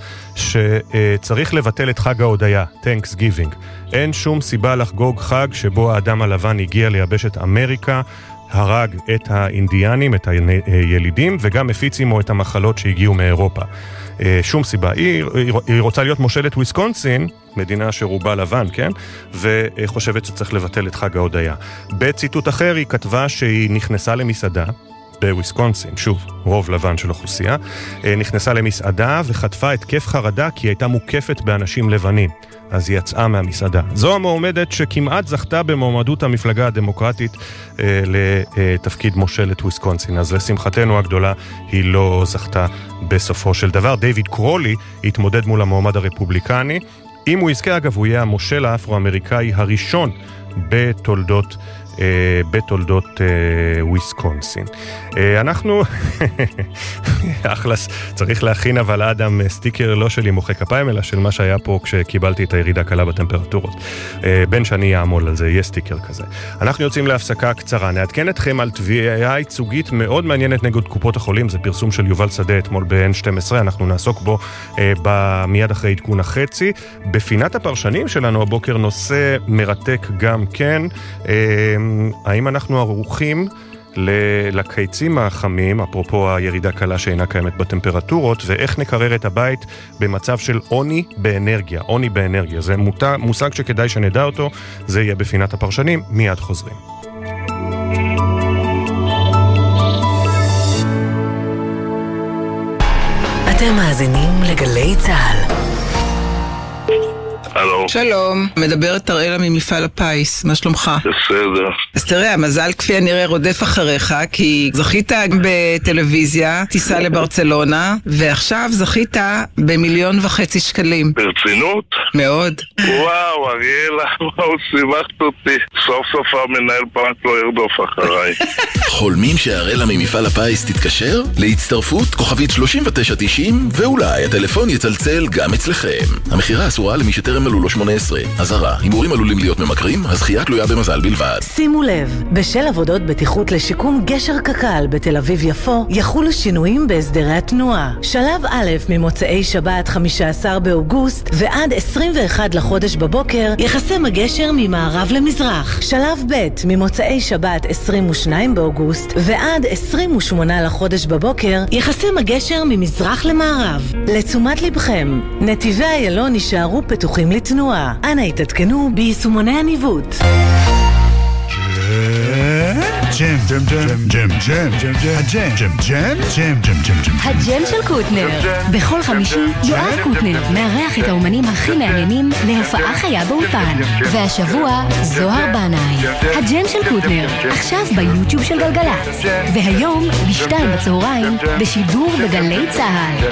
[SPEAKER 1] שצריך לבטל את חג ההודיה, Thanksgiving. אין שום סיבה לחגוג חג שבו האדם הלבן הגיע ליבשת אמריקה, הרג את האינדיאנים, את הילידים, וגם הפיץ עמו את המחלות שהגיעו מאירופה. שום סיבה. היא, היא רוצה להיות מושלת וויסקונסין, מדינה שרובה לבן, כן? וחושבת שצריך לבטל את חג ההודיה. בציטוט אחר היא כתבה שהיא נכנסה למסעדה, בוויסקונסין, שוב, רוב לבן של אוכלוסייה, נכנסה למסעדה וחטפה התקף חרדה כי היא הייתה מוקפת באנשים לבנים. אז היא יצאה מהמסעדה. זו המועמדת שכמעט זכתה במועמדות המפלגה הדמוקרטית אה, לתפקיד מושלת וויסקונסין. אז לשמחתנו הגדולה היא לא זכתה בסופו של דבר. דייוויד קרולי התמודד מול המועמד הרפובליקני. אם הוא יזכה, אגב, הוא יהיה המושל האפרו-אמריקאי הראשון בתולדות בתולדות וויסקונסין. אנחנו אחלס, צריך להכין אבל אדם סטיקר לא שלי מוחא כפיים, אלא של מה שהיה פה כשקיבלתי את הירידה קלה בטמפרטורות. בין שאני אעמול על זה, יהיה סטיקר כזה. אנחנו יוצאים להפסקה קצרה. נעדכן אתכם על תביעה ייצוגית מאוד מעניינת נגד קופות החולים. זה פרסום של יובל שדה אתמול ב-אן שתים עשרה. אנחנו נעסוק בו מיד אחרי עדכון החצי. בפינת הפרשנים שלנו הבוקר נושא מרתק גם כן. האם אנחנו ערוכים לקיצים החמים, אפרופו הירידה קלה שאינה קיימת בטמפרטורות, ואיך נקרר את הבית במצב של עוני באנרגיה. עוני באנרגיה, זה מושג שכדאי שנדע אותו, זה יהיה בפינת הפרשנים, מיד חוזרים.
[SPEAKER 5] אתם מאזינים לגלי צהל.
[SPEAKER 9] הלו. שלום, מדברת אראלה ממפעל הפיס, מה שלומך?
[SPEAKER 2] בסדר.
[SPEAKER 9] אז תראה, המזל כפי הנראה רודף אחריך, כי זכית בטלוויזיה, טיסה לברצלונה, ועכשיו זכית במיליון וחצי שקלים.
[SPEAKER 2] ברצינות?
[SPEAKER 9] מאוד.
[SPEAKER 2] וואו, אריאלה, וואו, שימחת אותי. סוף סוף המנהל פרק לא ירדוף אחריי.
[SPEAKER 10] חולמים שאראלה ממפעל הפיס תתקשר? להצטרפות כוכבית שלושים ותשע תשעים, ואולי הטלפון יצלצל גם אצלכם. המחירה אסורה למי שטרם מלאו לו שמונה עשרה. אזהרה, הימורים עלולים להיות ממכרים, הזכייה תלויה במזל בלבד.
[SPEAKER 5] שימו לב, בשל עבודות בטיחות לשיקום גשר קק"ל בתל אביב יפו, יחולו שינויים בהסדרי התנועה. שלב א' ממוצאי שבת חמישה עשר באוגוסט ועד עשרים ואחד לחודש בבוקר יחסם הגשר ממערב למזרח. שלב ב' ממוצאי שבת עשרים ושניים באוגוסט ועד עשרים ושמונה לחודש בבוקר יחסם הגשר ממזרח למערב. לתשומת לבכם, נתיבי איילון יישארו פתוחים לתנועה. אנא התעדכנו ביישומוני הניווט.
[SPEAKER 11] ג'ם, ג'ם, ג'ם, ג'ם, ג'ם, ג'ם, הג'ם, ג'ם, ג'ם, ג'ם, ג'ם, ג'ם, ג'ם.
[SPEAKER 12] הג'ם של קוטנר. בכל חמישי יואב קוטנר מארח את האומנים הכי מעניינים להופעה חיה באולפן. והשבוע זוהר בנאי. הג'ם של קוטנר, עכשיו ביוטיוב של גלגלצ. והיום בשתיים בצהריים בשידור בגלי צהל.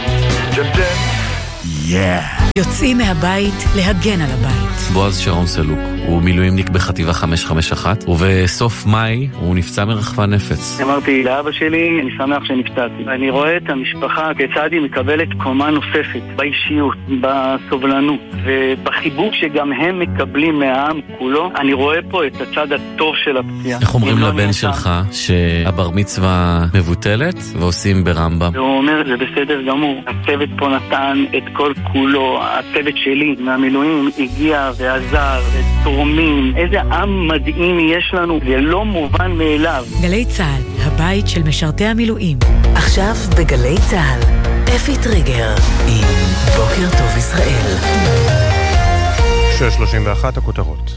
[SPEAKER 5] יוצאים מהבית להגן על הבית.
[SPEAKER 13] בועז שרון סלוק, הוא מילואימניק בחטיבה חמש חמש אחת, ובסוף מאי הוא נפצע מרחבה נפץ.
[SPEAKER 14] אמרתי לאבא שלי, אני שמח שנפצעתי. אני רואה את המשפחה כיצד היא מקבלת קומה נוספת, באישיות, בסובלנות, ובחיבוק שגם הם מקבלים מהעם כולו. אני רואה פה את הצד הטוב של הפציעה.
[SPEAKER 13] איך אומרים לבן שלך שהבר מצווה מבוטלת ועושים ברמב"ם?
[SPEAKER 14] הוא אומר, זה בסדר גמור. הצוות פה נתן את כל כולו, הצוות שלי מהמילואים הגיע ועזר ותורמים. איזה עם מדהים יש לנו, זה לא מובן מאליו.
[SPEAKER 5] גלי צהל, הבית של משרתי המילואים. עכשיו בגלי צהל, אפי טריגר עם בוקר טוב ישראל.
[SPEAKER 1] שש שלושים ואחת הכותרות.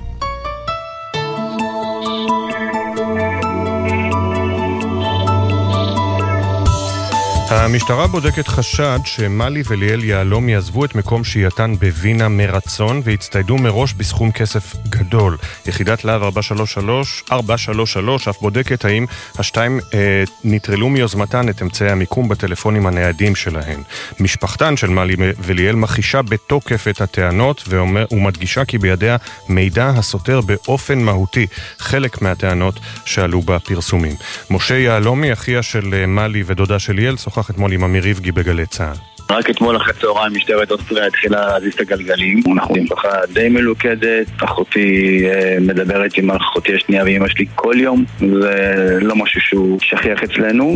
[SPEAKER 1] המשטרה בודקת חשד שמלי וליאל יעלום יעזבו את מקום שהייתן בווינה מרצון והצטיידו מראש בסכום כסף גדול. יחידת להב ארבע שלוש שלוש אף בודקת האם השתיים אה, נטרלו מיוזמתן את אמצעי המיקום בטלפונים הניידים שלהן. משפחתן של מלי וליאל מחישה בתוקף את הטענות ואומר, ומדגישה כי בידיה מידע הסותר באופן מהותי חלק מהטענות שעלו בפרסומים. משה יעלומי, אחיה של מלי ודודה של ליאל, שוחח אתמול עם אמיר ריבגי בגלי צהל.
[SPEAKER 2] רק אתמול אחרי צהריים משטרת אוסטריה התחילה להזיז את הגלגלים. אנחנו משפחה די מלוכדת, אחותי מדברת עם אחותי השנייה ואמא שלי כל יום, זה לא משהו שהוא שכיח אצלנו.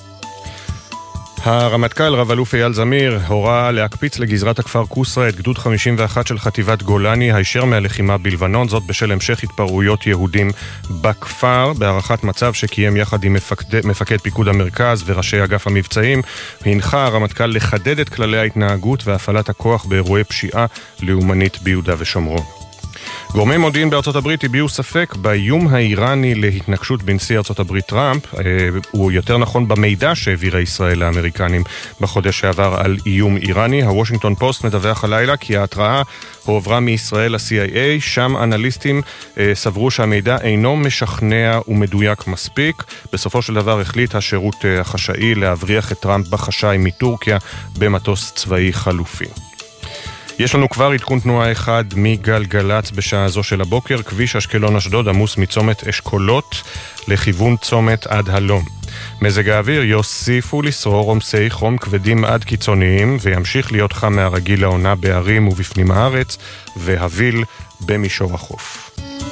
[SPEAKER 1] הרמטכ"ל רב אלוף אייל זמיר הורה להקפיץ לגזרת הכפר קוסרה את גדוד חמישים ואחת של חטיבת גולני הישר מהלחימה בלבנון, זאת בשל המשך התפרעויות יהודים בכפר. בהערכת מצב שקיים יחד עם מפקד, מפקד פיקוד המרכז וראשי אגף המבצעים, הנחה הרמטכ"ל לחדד את כללי ההתנהגות והפעלת הכוח באירועי פשיעה לאומנית ביהודה ושומרון. גורמי מודיעין בארצות הברית הביעו ספק באיום האיראני להתנגשות בנשיא ארצות הברית טראמפ, הוא יותר נכון במידע שהעבירה ישראל לאמריקנים בחודש שעבר על איום איראני. הוושינגטון פוסט מדווח הלילה כי ההתראה הועברה מישראל ל-סי איי איי, שם אנליסטים סברו שהמידע אינו משכנע ומדויק מספיק. בסופו של דבר החליט השירות החשאי להבריח את טראמפ בחשאי מטורקיה במטוס צבאי חלופי. יש לנו כבר עדכון תנועה אחד מגלגלץ בשעה זו של הבוקר. כביש אשקלון אשדוד עמוס מצומת אשכולות לכיוון צומת עד הלום. מזג האוויר יוסיפו לשרור עומסי חום כבדים עד קיצוניים וימשיך להיות חם מהרגיל לעונה בערים ובפנים הארץ והביל במישור החוף.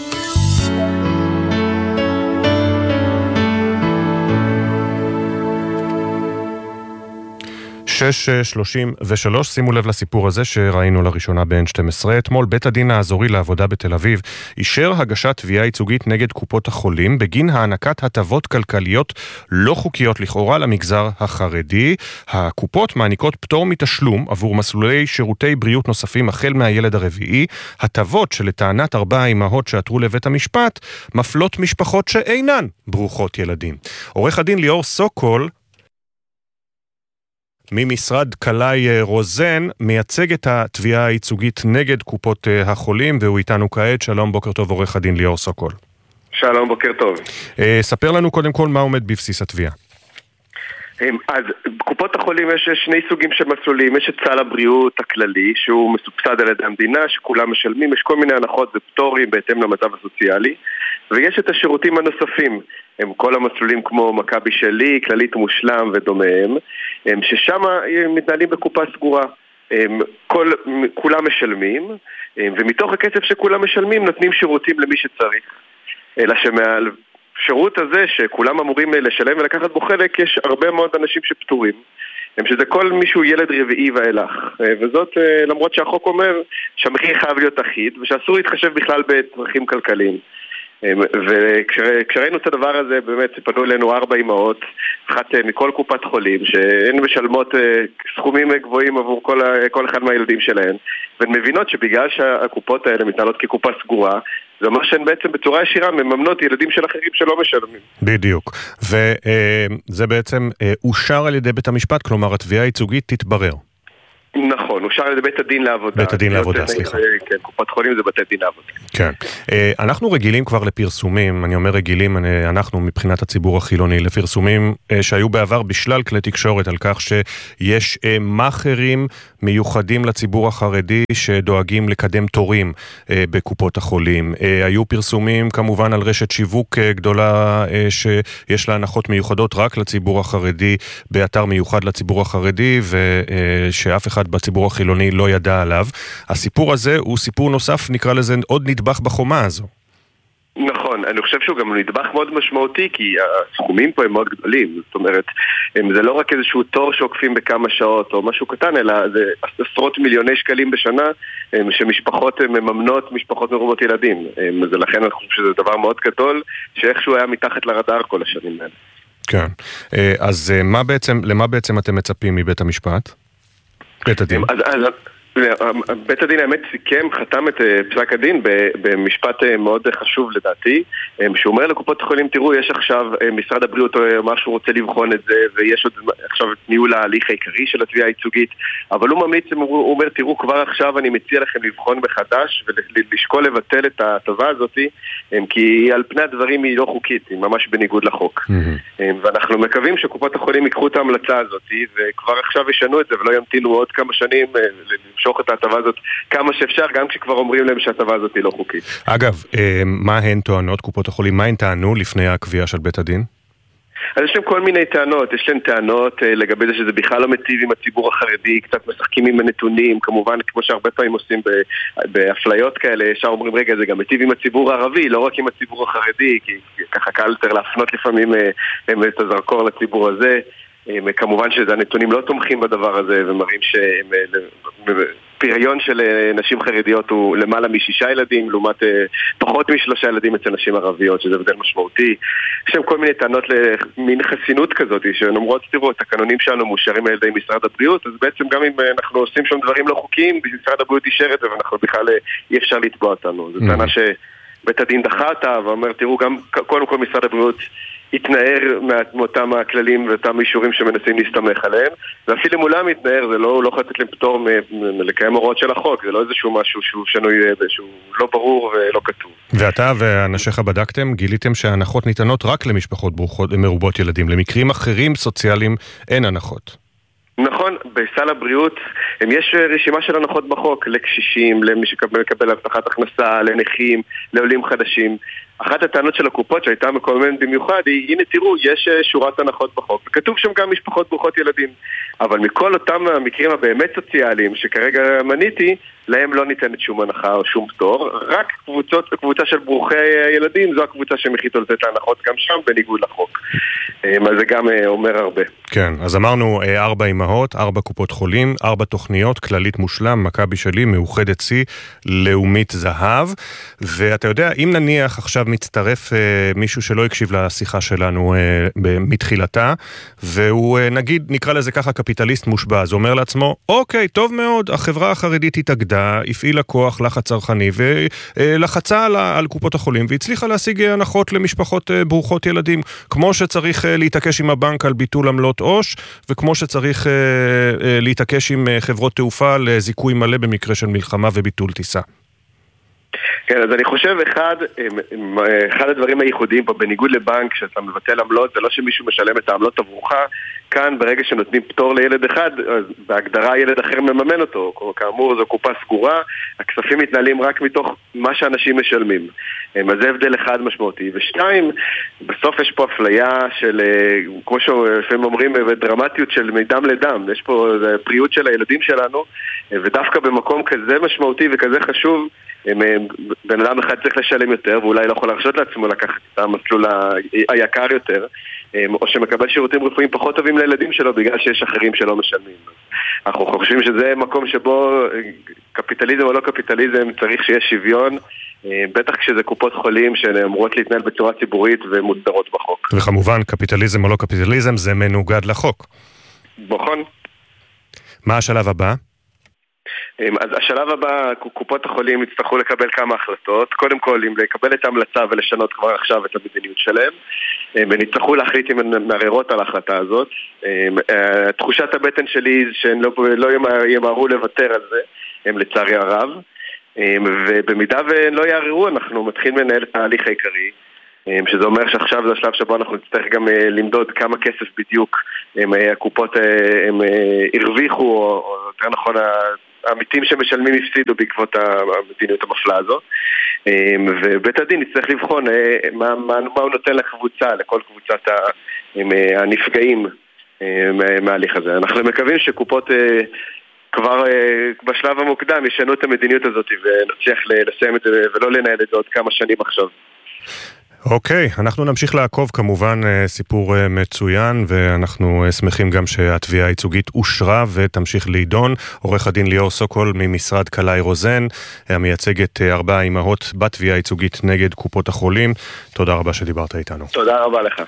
[SPEAKER 1] שש שלושים ושלוש, שימו לב לסיפור הזה שראינו לראשונה ב-אן שתים עשרה. אתמול בית הדין האזורי לעבודה בתל אביב אישר הגשת תביעה ייצוגית נגד קופות החולים בגין הענקת הטבות כלכליות לא חוקיות לכאורה למגזר החרדי. הקופות מעניקות פטור מתשלום עבור מסלולי שירותי בריאות נוספים החל מהילד הרביעי, הטבות שלטענת ארבע האימהות שעתרו לבית המשפט מפלות משפחות שאינן ברוכות ילדים. עורך הדין ליאור סוקול ממשרד קלאי רוזן מייצג את התביעה הייצוגית נגד קופות החולים, והוא איתנו כעת. שלום, בוקר טוב עורך הדין ליאור סוקול.
[SPEAKER 15] שלום, בוקר טוב.
[SPEAKER 1] ספר לנו קודם כל מה עומד בבסיס התביעה.
[SPEAKER 15] אז קופות החולים יש שני סוגים של מסלולים. יש את סל הבריאות הכללי שהוא מסובסד על ידי המדינה, שכולם משלמים, יש כל מיני הנחות ופטורים בהתאם למצב הסוציאלי, ויש את השירותים הנוספים, הם כל המסלולים כמו מכבי שלי, כללית מושלם ודומיהם, ששם מתנהלים בקופה סגורה. כל, כולם משלמים, ומתוך הכסף שכולם משלמים נותנים שירותים למי שצריך. אלא שמעל שירות הזה שכולם אמורים לשלם ולקחת בו חלק, יש הרבה מאוד אנשים שפטורים, שזה כל מישהו ילד רביעי ואילך, וזאת למרות שהחוק אומר שהמחיר חייב להיות אחיד ושאסור להתחשב בכלל בצרכים כלכליים. וכשראינו את הדבר הזה באמת פנו אלינו ארבע אימהות, אחת מכל קופת חולים, שהן משלמות סכומים גבוהים עבור כל, כל אחד מהילדים שלהן, והן מבינות שבגלל שהקופות האלה מתנהלות כקופה סגורה, זה אומר שהן בעצם בצורה ישירה מממנות ילדים של אחרים שלא משלמים.
[SPEAKER 1] בדיוק. וזה בעצם אושר על ידי בית המשפט, כלומר התביעה הייצוגית תתברר.
[SPEAKER 15] נכון, אושר על ידי בית הדין לעבודה.
[SPEAKER 1] בית הדין לעבודה, סליחה.
[SPEAKER 15] כן, קופת חולים זה בית הדין לעבודה.
[SPEAKER 1] כן. אנחנו רגילים כבר לפרסומים, אני אומר רגילים, אנחנו מבחינת הציבור החילוני, לפרסומים שהיו בעבר בשלל כלי תקשורת על כך שיש מאחרים מיוחדים לציבור החרדי שדואגים לקדם תורים בקופות החולים. היו פרסומים כמובן על רשת שיווק גדולה שיש לה הנחות מיוחדות רק לציבור החרדי, באתר מיוחד לציבור החרדי, ושאף אחד בציבור החילוני לא ידע עליו. הסיפור הזה הוא סיפור נוסף, נקרא לזה עוד נדבך בחומה הזו.
[SPEAKER 15] נכון, אני חושב שהוא גם נדבך מאוד משמעותי, כי הסכומים פה הם מאוד גדולים. זאת אומרת, זה לא רק איזשהו תור שעוקפים בכמה שעות או משהו קטן, אלא זה עשרות מיליוני שקלים בשנה שמשפחות מממנות, משפחות מרובות ילדים. אז לכן אני חושב שזה דבר מאוד גדול, שאיכשהו היה מתחת לרדאר כל השנים האלה.
[SPEAKER 1] כן. אז מה בעצם, למה בעצם אתם מצפים מבית המשפט? בית הדין.
[SPEAKER 15] אז, אז, בית הדין האמת סיכם, חתם את פסק הדין במשפט מאוד חשוב לדעתי, שהוא אומר לקופות החולים, תראו, יש עכשיו, משרד הבריאות אומר שהוא רוצה לבחון את זה, ויש עוד עכשיו את ניהול ההליך העיקרי של התביעה הייצוגית, אבל הוא ממליץ, הוא אומר, תראו, כבר עכשיו אני מציע לכם לבחון מחדש, ולשקול לבטל את ההטבה הזאת, כי על פני הדברים היא לא חוקית, היא ממש בניגוד לחוק. ואנחנו מקווים שקופות החולים ייקחו את ההמלצה הזאת, וכבר עכשיו ישנו את זה, ולא ימתינו עוד כמה שנים למשוך את ההטבה הזאת כמה שאפשר, גם כשכבר אומרים להם שההטבה הזאת היא לא חוקית.
[SPEAKER 1] אגב, מה הן טוענות, קופות החולים, מה הן טענו לפני הקביעה של בית הדין?
[SPEAKER 15] אז יש להם כל מיני טענות, יש להם טענות לגבי זה שזה בכלל לא מטיב עם הציבור החרדי, קצת משחקים עם הנתונים, כמובן כמו שהרבה פעמים עושים באפליות כאלה, ישר אומרים רגע זה גם מטיב עם הציבור הערבי, לא רק עם הציבור החרדי, כי ככה קל יותר להפנות לפעמים את הזרקור לציבור הזה. כמובן שהנתונים לא תומכים בדבר הזה ומראים שפריון של נשים חרדיות הוא למעלה משישה ילדים לעומת פחות משלושה ילדים אצל נשים ערביות, שזה הבדל משמעותי. יש שם כל מיני טענות למין חסינות כזאת שנאמרות, תראו, התקנונים שלנו מאושרים על ידי משרד הבריאות, אז בעצם גם אם אנחנו עושים שם דברים לא חוקיים, משרד הבריאות אישר את זה ואנחנו בכלל אי אפשר לתבוע אותנו. זו טענה שבית הדין דחה אותה ואומר, תראו, גם קודם כל משרד הבריאות יתנער מאותם הכללים ואותם אישורים שמנסים להסתמך עליהם, ואפילו מולם יתנער, זה לא, לא חייבת להם פטור מלקיים הוראות של החוק, זה לא איזשהו משהו שהוא שנוי, שהוא לא ברור ולא כתוב. ואתה
[SPEAKER 1] ואנשיך בדקתם, גיליתם שההנחות ניתנות רק למשפחות ברוכות, מרובות ילדים, למקרים אחרים סוציאליים אין הנחות.
[SPEAKER 15] נכון, בסל הבריאות יש רשימה של הנחות בחוק לקשישים, למי שמקבל הבטחת הכנסה, לנכים, לעולים חדשים. אחת הטענות של הקופות שהייתה מקוממת במיוחד היא, הנה תראו, יש שורת הנחות בחוק, וכתוב שם גם משפחות ברוכות ילדים. אבל מכל אותם המקרים הבאמת סוציאליים שכרגע מניתי, להם לא ניתנת שום הנחה או שום פטור, רק קבוצות, קבוצה של ברוכי ילדים, זו הקבוצה שמחליטה לתת להנחות גם שם בניגוד לחוק. אז זה גם אומר הרבה.
[SPEAKER 1] כן, אז אמרנו ארבע אמהות, ארבע קופות חולים, ארבע תוכניות, כללית מושלם, מכבי שלי, מאוחדת צי, לאומית זהב, ואתה יודע, אם נניח עכשיו מצטרף מישהו שלא הקשיב לשיחה שלנו מתחילתה, והוא נגיד, נקרא לזה ככה קפיטליסט מושבע, אז אומר לעצמו, אוקיי, טוב מאוד, החברה החרדית התאגדה, הפעילה כוח לחץ צרכני, ולחצה על, על קופות החולים, והצליחה להשיג הנחות למשפחות ברוכות ילדים, כמו שצריך להתעקש עם הבנק על ביטול עמלות עוש, וכמו שצריך להתעקש עם חברות תעופה לזיכוי מלא במקרה של מלחמה וביטול טיסה.
[SPEAKER 15] כן, אז אני חושב, אחד, אחד הדברים הייחודיים פה, בניגוד לבנק, שאתה מבטל עמלות, זה לא שמישהו משלם את העמלות עבורך, כאן ברגע שנותנים פטור לילד אחד, אז בהגדרה ילד אחר מממן אותו, כאמור זו קופה סגורה, הכספים מתנהלים רק מתוך מה שאנשים משלמים. אז זה הבדל אחד משמעותי. ושתיים, בסוף יש פה אפליה של, כמו שלפעמים אומרים, דרמטיות של מדם לדם, יש פה בריאות של הילדים שלנו, ודווקא במקום כזה משמעותי וכזה חשוב, בן אדם אחד צריך לשלם יותר, ואולי לא יכול להרשות לעצמו לקחת את המסלול היקר יותר, או שמקבל שירותים רפואיים פחות טובים לילדים שלו, בגלל שיש אחרים שלא משלמים. אנחנו חושבים שזה מקום שבו קפיטליזם או לא קפיטליזם צריך שיהיה שוויון, בטח כשזה קופות חולים שאמורות להתנהל בצורה ציבורית ומוסדרות בחוק.
[SPEAKER 1] וכמובן, קפיטליזם או לא קפיטליזם זה מנוגד לחוק.
[SPEAKER 15] נכון.
[SPEAKER 1] מה השלב הבא?
[SPEAKER 15] אז השלב הבא, קופות החולים יצטרכו לקבל כמה החלטות. קודם כל, אם לקבל את ההמלצה ולשנות כבר עכשיו את המדיניות שלהם, ונצטרכו להחליט אם הן מערערות על ההחלטה הזאת. תחושת הבטן שלי שהן לא, לא ימהרו לוותר על זה, הם לצערי הרב. ובמידה והן לא יערערו, אנחנו מתחילים לנהל את ההליך העיקרי, שזה אומר שעכשיו זה השלב שבו אנחנו נצטרך גם למדוד כמה כסף בדיוק הקופות הם הרוויחו, או יותר נכון העמיתים שמשלמים הפסידו בעקבות המדיניות המפלה הזאת. ובית הדין יצטרך לבחון מה, מה, מה הוא נותן לקבוצה, לכל קבוצת הנפגעים מההליך הזה. אנחנו מקווים שקופות כבר בשלב המוקדם ישנו את המדיניות הזאת ונצליח לסיים את זה ולא לנהל את זה עוד כמה שנים עכשיו.
[SPEAKER 1] אוקיי, okay, אנחנו נמשיך לעקוב, כמובן סיפור מצוין, ואנחנו שמחים גם שהתביעה הייצוגית אושרה ותמשיך להידון. עורך הדין ליאור סוקול ממשרד קלעי רוזן, המייצגת ארבע אמהות בתביעה הייצוגית נגד קופות החולים. תודה רבה שדיברת איתנו.
[SPEAKER 15] תודה רבה לך.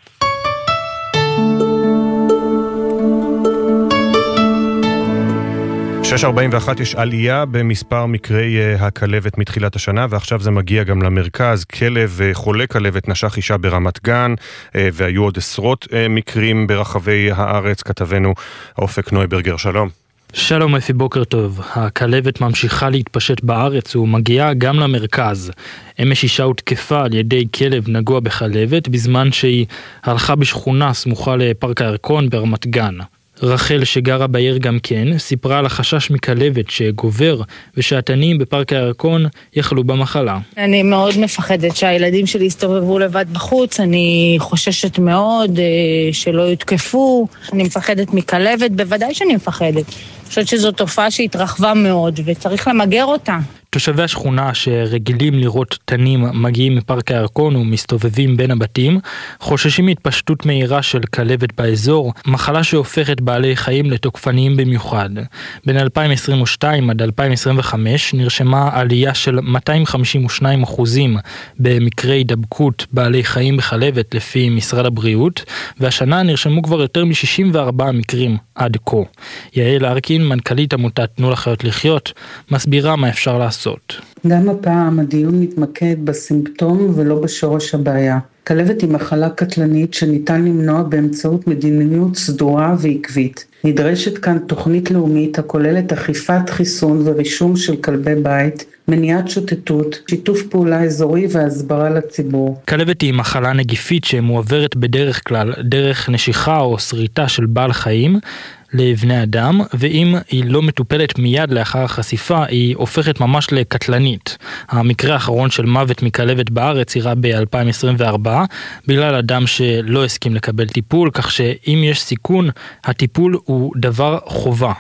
[SPEAKER 1] שש ארבעים ואחת יש עלייה במספר מקרי הכלבת מתחילת השנה, ועכשיו זה מגיע גם למרכז. כלב חולה כלבת נשך אישה ברמת גן, והיו עוד עשרות מקרים ברחבי הארץ. כתבנו אופק נויברגר, שלום.
[SPEAKER 16] שלום אפי, בוקר טוב. הכלבת ממשיכה להתפשט בארץ ומגיעה גם למרכז. אמש אישה הותקפה על ידי כלב נגוע בכלבת בזמן שהיא הלכה בשכונה סמוכה לפארק הירקון ברמת גן. רחל שגרה בעיר גם כן סיפרה על החשש מכלבת שגובר ושהתנים בפארק הירקון יחלו במחלה.
[SPEAKER 17] אני מאוד מפחדת שהילדים שלי יסתובבו לבד בחוץ, אני חוששת מאוד שלא יותקפו, אני מפחדת מכלבת, בוודאי שאני מפחדת. אני חושבת שזו תופעה שהתרחבה מאוד וצריך למגר אותה.
[SPEAKER 16] תושבי השכונה שרגילים לראות תנים מגיעים מפארק הירקון ומסתובבים בין הבתים, חוששים מהתפשטות מהירה של כלבת באזור, מחלה שהופכת בעלי חיים לתוקפניים במיוחד. בין אלפיים עשרים ושתיים עד אלפיים עשרים וחמש נרשמה עלייה של מאתיים חמישים ושניים אחוזים במקרי הידבקות בעלי חיים בכלבת לפי משרד הבריאות, והשנה נרשמו כבר יותר מ-שישים וארבעה מקרים עד כה. יעל ארקין, מנכ"לית עמותת תנו לחיות לחיות, מסבירה מה אפשר לעשות.
[SPEAKER 18] גם הפעם הדיון מתמקד בסימפטום ולא בשורש הבעיה. כלבת היא מחלה קטלנית שניתן למנוע באמצעות מדיניות סדורה ועקבית. נדרשת כאן תוכנית לאומית הכוללת אכיפת חיסון ורישום של כלבי בית, מניעת שוטטות, שיתוף פעולה אזורי והסברה לציבור.
[SPEAKER 16] כלבת היא מחלה נגיפית שמועברת בדרך כלל דרך נשיכה או שריטה של בעל חיים לבני אדם, ואם היא לא מטופלת מיד לאחר החשיפה, היא הופכת ממש לקטלנית. המקרה האחרון של מוות מכלבת בארץ אירע ב-אלפיים עשרים וארבע, בגלל אדם שלא הסכים לקבל טיפול, כך שאם יש סיכון, הטיפול הוא דבר חובה.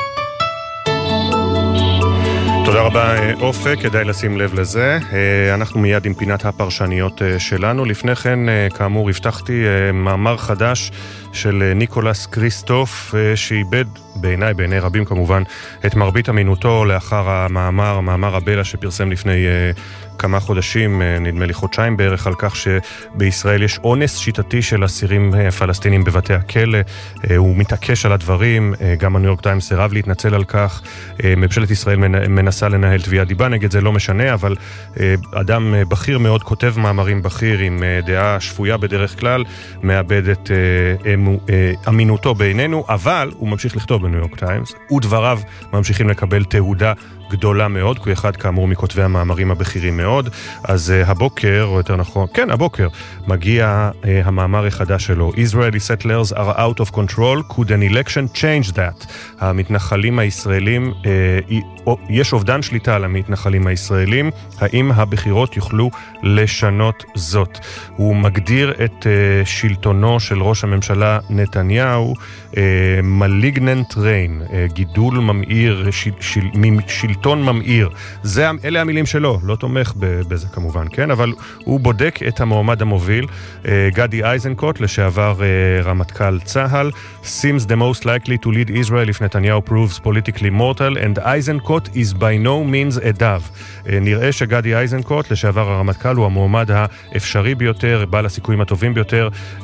[SPEAKER 1] תודה רבה אופק, כדאי לשים לב לזה. אנחנו מיד עם פינת הפרשניות שלנו. לפני כן, כאמור, הבטחתי מאמר חדש של ניקולס קריסטוף, שאיבד בעיניי, בעיני רבים כמובן, את מרבית אמינותו לאחר המאמר, מאמר הבלה שפרסם לפני כמה חודשים, נדמה לי חודשיים בערך, על כך שבישראל יש אונס שיטתי של אסירים פלסטינים בבתי הכלא. הוא מתעקש על הדברים, גם הניו יורק טיימס סירב להתנצל על כך. ממשלת ישראל מנסה לנהל תביעת דיבה נגד זה, לא משנה, אבל אדם בכיר מאוד כותב מאמרים בכיר עם דעה שפויה בדרך כלל, מאבד את אמינותו בעינינו, אבל הוא ממשיך לכתוב בניו יורק טיימס, ודבריו ממשיכים לקבל תהודה גדולה מאוד, כי אחד כאמור מכותבי המאמרים הבכירים מאוד. אז uh, הבוקר, או יותר נכון, כן, הבוקר, מגיע uh, המאמר החדש שלו. Israeli settlers are out of control, could an election change that? המתנחלים הישראלים, uh, יש אובדן שליטה על המתנחלים הישראלים, האם הבחירות יוכלו לשנות זאת? הוא מגדיר את uh, שלטונו של ראש הממשלה נתניהו, uh, malignant reign, uh, גידול ממאיר, של, של, שלטון ממאיר. זה, אלה המילים שלו, לא תומך בזה כמובן, כן? אבל הוא בודק את המועמד המוביל, uh, גדי איזנקוט, לשעבר uh, רמטכ"ל צהל, seems the most likely to lead Israel if Netanyahu proves politically mortal, and Eisenkot is by no means a dove. Uh, נראה שגדי איזנקוט, לשעבר הרמטכ"ל, הוא המועמד האפשרי ביותר, בעל הסיכויים הטובים ביותר uh,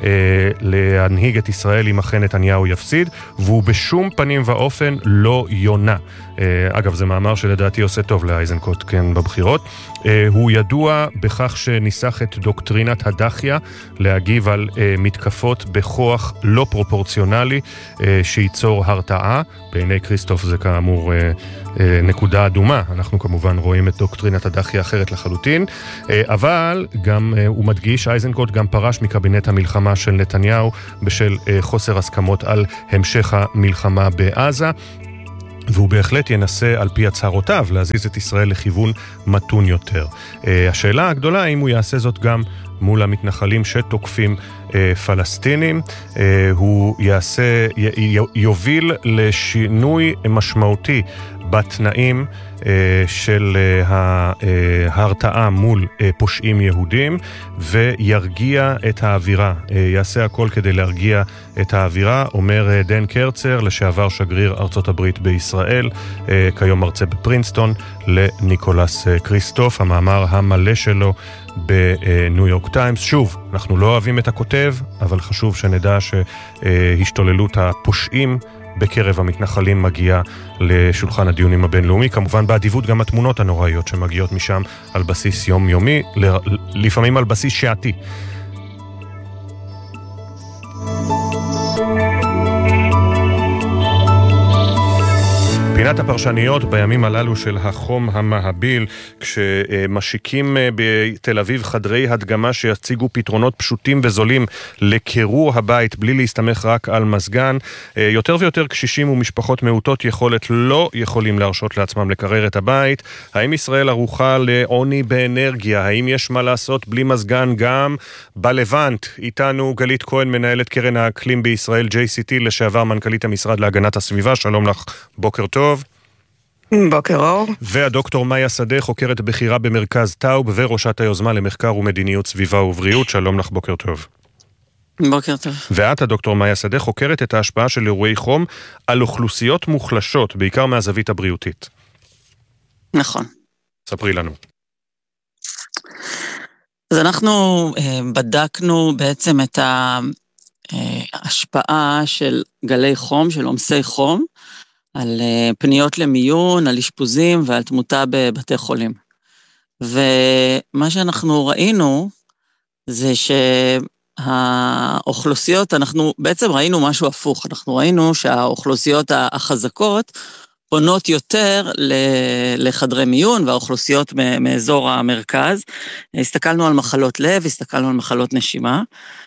[SPEAKER 1] להנהיג את ישראל אם אכן נתניהו יפסיד, והוא בשום פנים ואופן לא יונה. אגב, זה מאמר שלדעתי עושה טוב לאייזנקוט, כן, בבחירות. הוא ידוע בכך שניסח את דוקטרינת הדחיה, להגיב על מתקפות בכוח לא פרופורציונלי, שייצור הרתעה. בעיני כריסטוף זה כאמור נקודה אדומה. אנחנו כמובן רואים את דוקטרינת הדחיה אחרת לחלוטין, אבל גם הוא מדגיש, אייזנקוט גם פרש מקבינט המלחמה של נתניהו בשל חוסר הסכמות על המשך המלחמה בעזה, והוא בהחלט ינסה על פי הצהרותיו להזיז את ישראל לכיוון מתון יותר. השאלה הגדולה האם הוא יעשה זאת גם מול המתנחלים שתוקפים פלסטינים. הוא יעשה, יוביל לשינוי משמעותי בתנאים של ההרתעה מול פושעים יהודים, וירגיע את האווירה. יעשה הכל כדי להרגיע את האווירה, אומר דן קרצר, לשעבר שגריר ארצות הברית בישראל, כיום מרצה בפרינסטון, לניקולס כריסטוף. המאמר המלא שלו בניו יורק טיימס. שוב, אנחנו לא אוהבים את הכותב, אבל חשוב שנדע שהשתוללות הפושעים בקרב המתנחלים מגיעה לשולחן הדיונים הבינלאומי. כמובן בעדיבות גם התמונות הנוראיות שמגיעות משם על בסיס יומיומי, לפעמים על בסיס שעתי. פינת הפרשניות בימים הללו של החום המהביל, כשמשיקים בתל אביב חדרי הדגמה שיציגו פתרונות פשוטים וזולים לקירור הבית בלי להסתמך רק על מזגן, יותר ויותר קשישים ומשפחות מעוטות יכולת לא יכולים להרשות לעצמם לקרר את הבית. האם ישראל ערוכה לעוני באנרגיה? האם יש מה לעשות בלי מזגן גם בלבנט? איתנו גלית כהן, מנהלת קרן האקלים בישראל ג'יי סי טי, לשעבר מנכ"לית המשרד להגנת הסביבה. שלום לך, בוקר טוב.
[SPEAKER 19] בוקר אור.
[SPEAKER 1] והדוקטור מאיה שדה, חוקרת בכירה במרכז טאוב וראשת היוזמה למחקר ומדיניות סביבה ובריאות. שלום לך, בוקר טוב.
[SPEAKER 19] בוקר טוב.
[SPEAKER 1] ואת, הדוקטור מאיה שדה, חוקרת את ההשפעה של אירועי חום על אוכלוסיות מוחלשות, בעיקר מהזווית הבריאותית.
[SPEAKER 19] נכון.
[SPEAKER 1] ספרי לנו.
[SPEAKER 19] אז אנחנו אה, בדקנו בעצם את ההשפעה של גלי חום, של עומסי חום, על פניות למיון, על אשפוזים ועל תמותה בבתי חולים. ומה שאנחנו ראינו זה שהאוכלוסיות, אנחנו בעצם ראינו משהו הפוך, אנחנו ראינו שהאוכלוסיות החזקות פונות יותר לחדרי מיון, והאוכלוסיות מאזור המרכז. הסתכלנו על מחלות לב, הסתכלנו על מחלות נשימה,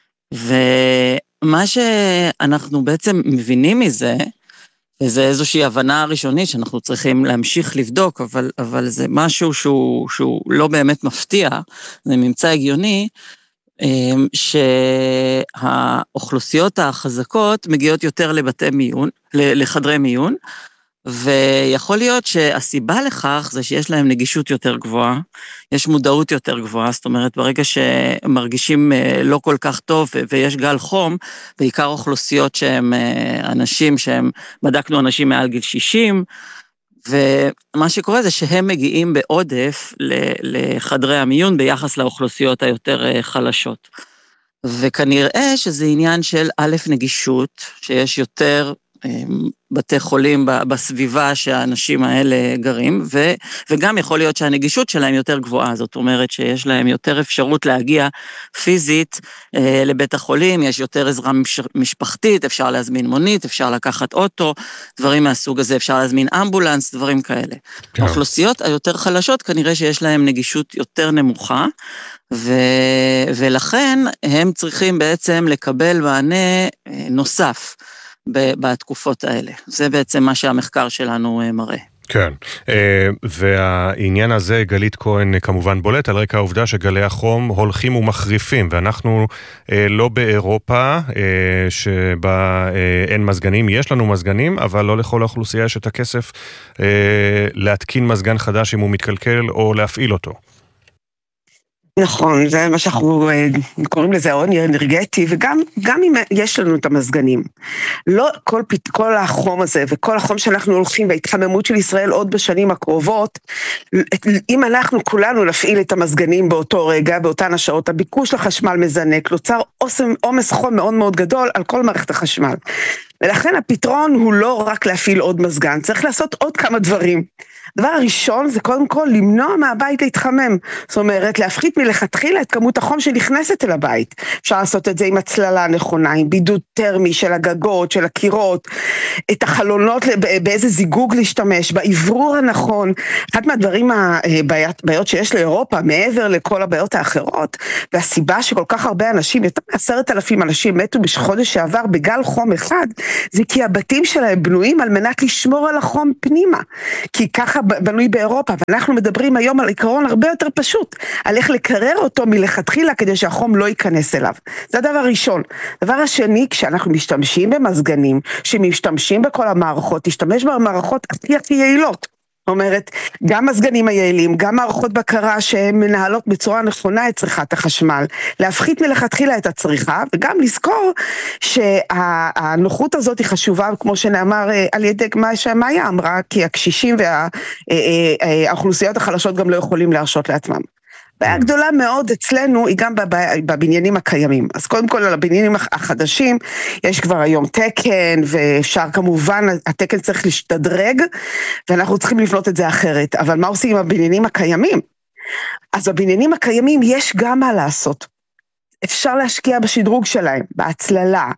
[SPEAKER 19] ומה שאנחנו בעצם מבינים מזה, וזה איזושהי הבנה ראשונית שאנחנו צריכים להמשיך לבדוק, אבל, אבל זה משהו שהוא, שהוא לא באמת מפתיע, זה ממצא הגיוני, שהאוכלוסיות החזקות מגיעות יותר לבתי מיון, לחדרי מיון, ויכול להיות שהסיבה לכך זה שיש להם נגישות יותר גבוהה, יש מודעות יותר גבוהה, זאת אומרת ברגע שמרגישים לא כל כך טוב ויש גל חום, בעיקר אוכלוסיות שהם אנשים שהם, בדקנו אנשים מעל גיל שישים, ומה שקורה זה שהם מגיעים בעודף לחדרי המיון ביחס לאוכלוסיות היותר חלשות. וכנראה שזה עניין של א' נגישות, שיש יותר בתי חולים בסביבה שהאנשים האלה גרים, ו, וגם יכול להיות שהנגישות שלהם יותר גבוהה, זאת אומרת שיש להם יותר אפשרות להגיע פיזית אה, לבית החולים, יש יותר עזרה מש, משפחתית, אפשר להזמין מונית, אפשר לקחת אוטו, דברים מהסוג הזה, אפשר להזמין אמבולנס, דברים כאלה. כן. האוכלוסיות היותר חלשות כנראה שיש להם נגישות יותר נמוכה, ו, ולכן הם צריכים בעצם לקבל מענה אה, נוסף, בתקופות האלה. זה בעצם מה שהמחקר שלנו מראה.
[SPEAKER 1] כן, והעניין הזה, גלית כהן כמובן בולט על רקע העובדה שגלי החום הולכים ומחריפים, ואנחנו לא באירופה שבה אין מזגנים, יש לנו מזגנים, אבל לא לכל האוכלוסייה יש את הכסף להתקין מזגן חדש אם הוא מתקלקל או להפעיל אותו.
[SPEAKER 19] נכון, זה מה שאנחנו קוראים לזה עוני אנרגטי, וגם גם אם יש לנו את המזגנים. לא כל, כל החום הזה וכל החום שאנחנו הולכים וההתחממות של ישראל עוד בשנים הקרובות, אם אנחנו כולנו נפעיל את המזגנים באותו רגע, באותן השעות, הביקוש לחשמל מזנק, נוצר עומס חום מאוד מאוד גדול על כל מערכת החשמל.
[SPEAKER 20] ולכן הפתרון הוא לא רק להפעיל עוד מזגן, צריך לעשות עוד כמה דברים. הדבר הראשון זה קודם כל למנוע מהבית להתחמם, זאת אומרת להפחית מלכתחילה את כמות החום שנכנסת אל הבית. אפשר לעשות את זה עם הצללה נכונה, עם בידוד טרמי של הגגות, של הקירות, את החלונות באיזה זיגוג להשתמש, בעברור הנכון. אחת מהדברים הבעיות שיש לאירופה, מעבר לכל הבעיות האחרות, והסיבה שכל כך הרבה אנשים, יותר מעשרת אלפים אנשים מתו בחודש שעבר בגל חום אחד, זה כי הבתים שלהם בנויים על מנת לשמור על החום פנימה, כי ככה בנוי באירופה, ואנחנו מדברים היום על עיקרון הרבה יותר פשוט, על איך לקרר אותו מלכתחילה כדי שהחום לא ייכנס אליו. זה הדבר הראשון. הדבר השני, כשאנחנו משתמשים במזגנים, שמשתמשים בכל המערכות, תשתמש במערכות הכי הכי יעילות. זאת אומרת, גם מזגנים היעילים, גם מערכות בקרה שמנהלות בצורה נכונה את צריכת החשמל, להפחית מלכתחילה את הצריכה, וגם לזכור שהנוחות הזאת היא חשובה, כמו שנאמר על ידי מה שמאיה אמרה, כי הקשישים והאוכלוסיות החלשות גם לא יכולים להרשות לעצמם. בעיה גדולה מאוד אצלנו היא גם בבניינים הקיימים. אז קודם כל על הבניינים החדשים יש כבר היום תקן, ואפשר כמובן, התקן צריך להשתדרג, ואנחנו צריכים לבנות את זה אחרת. אבל מה עושים עם הבניינים הקיימים? אז בבניינים הקיימים יש גם מה לעשות. אפשר להשקיע בשדרוג שלהם, בהצללה,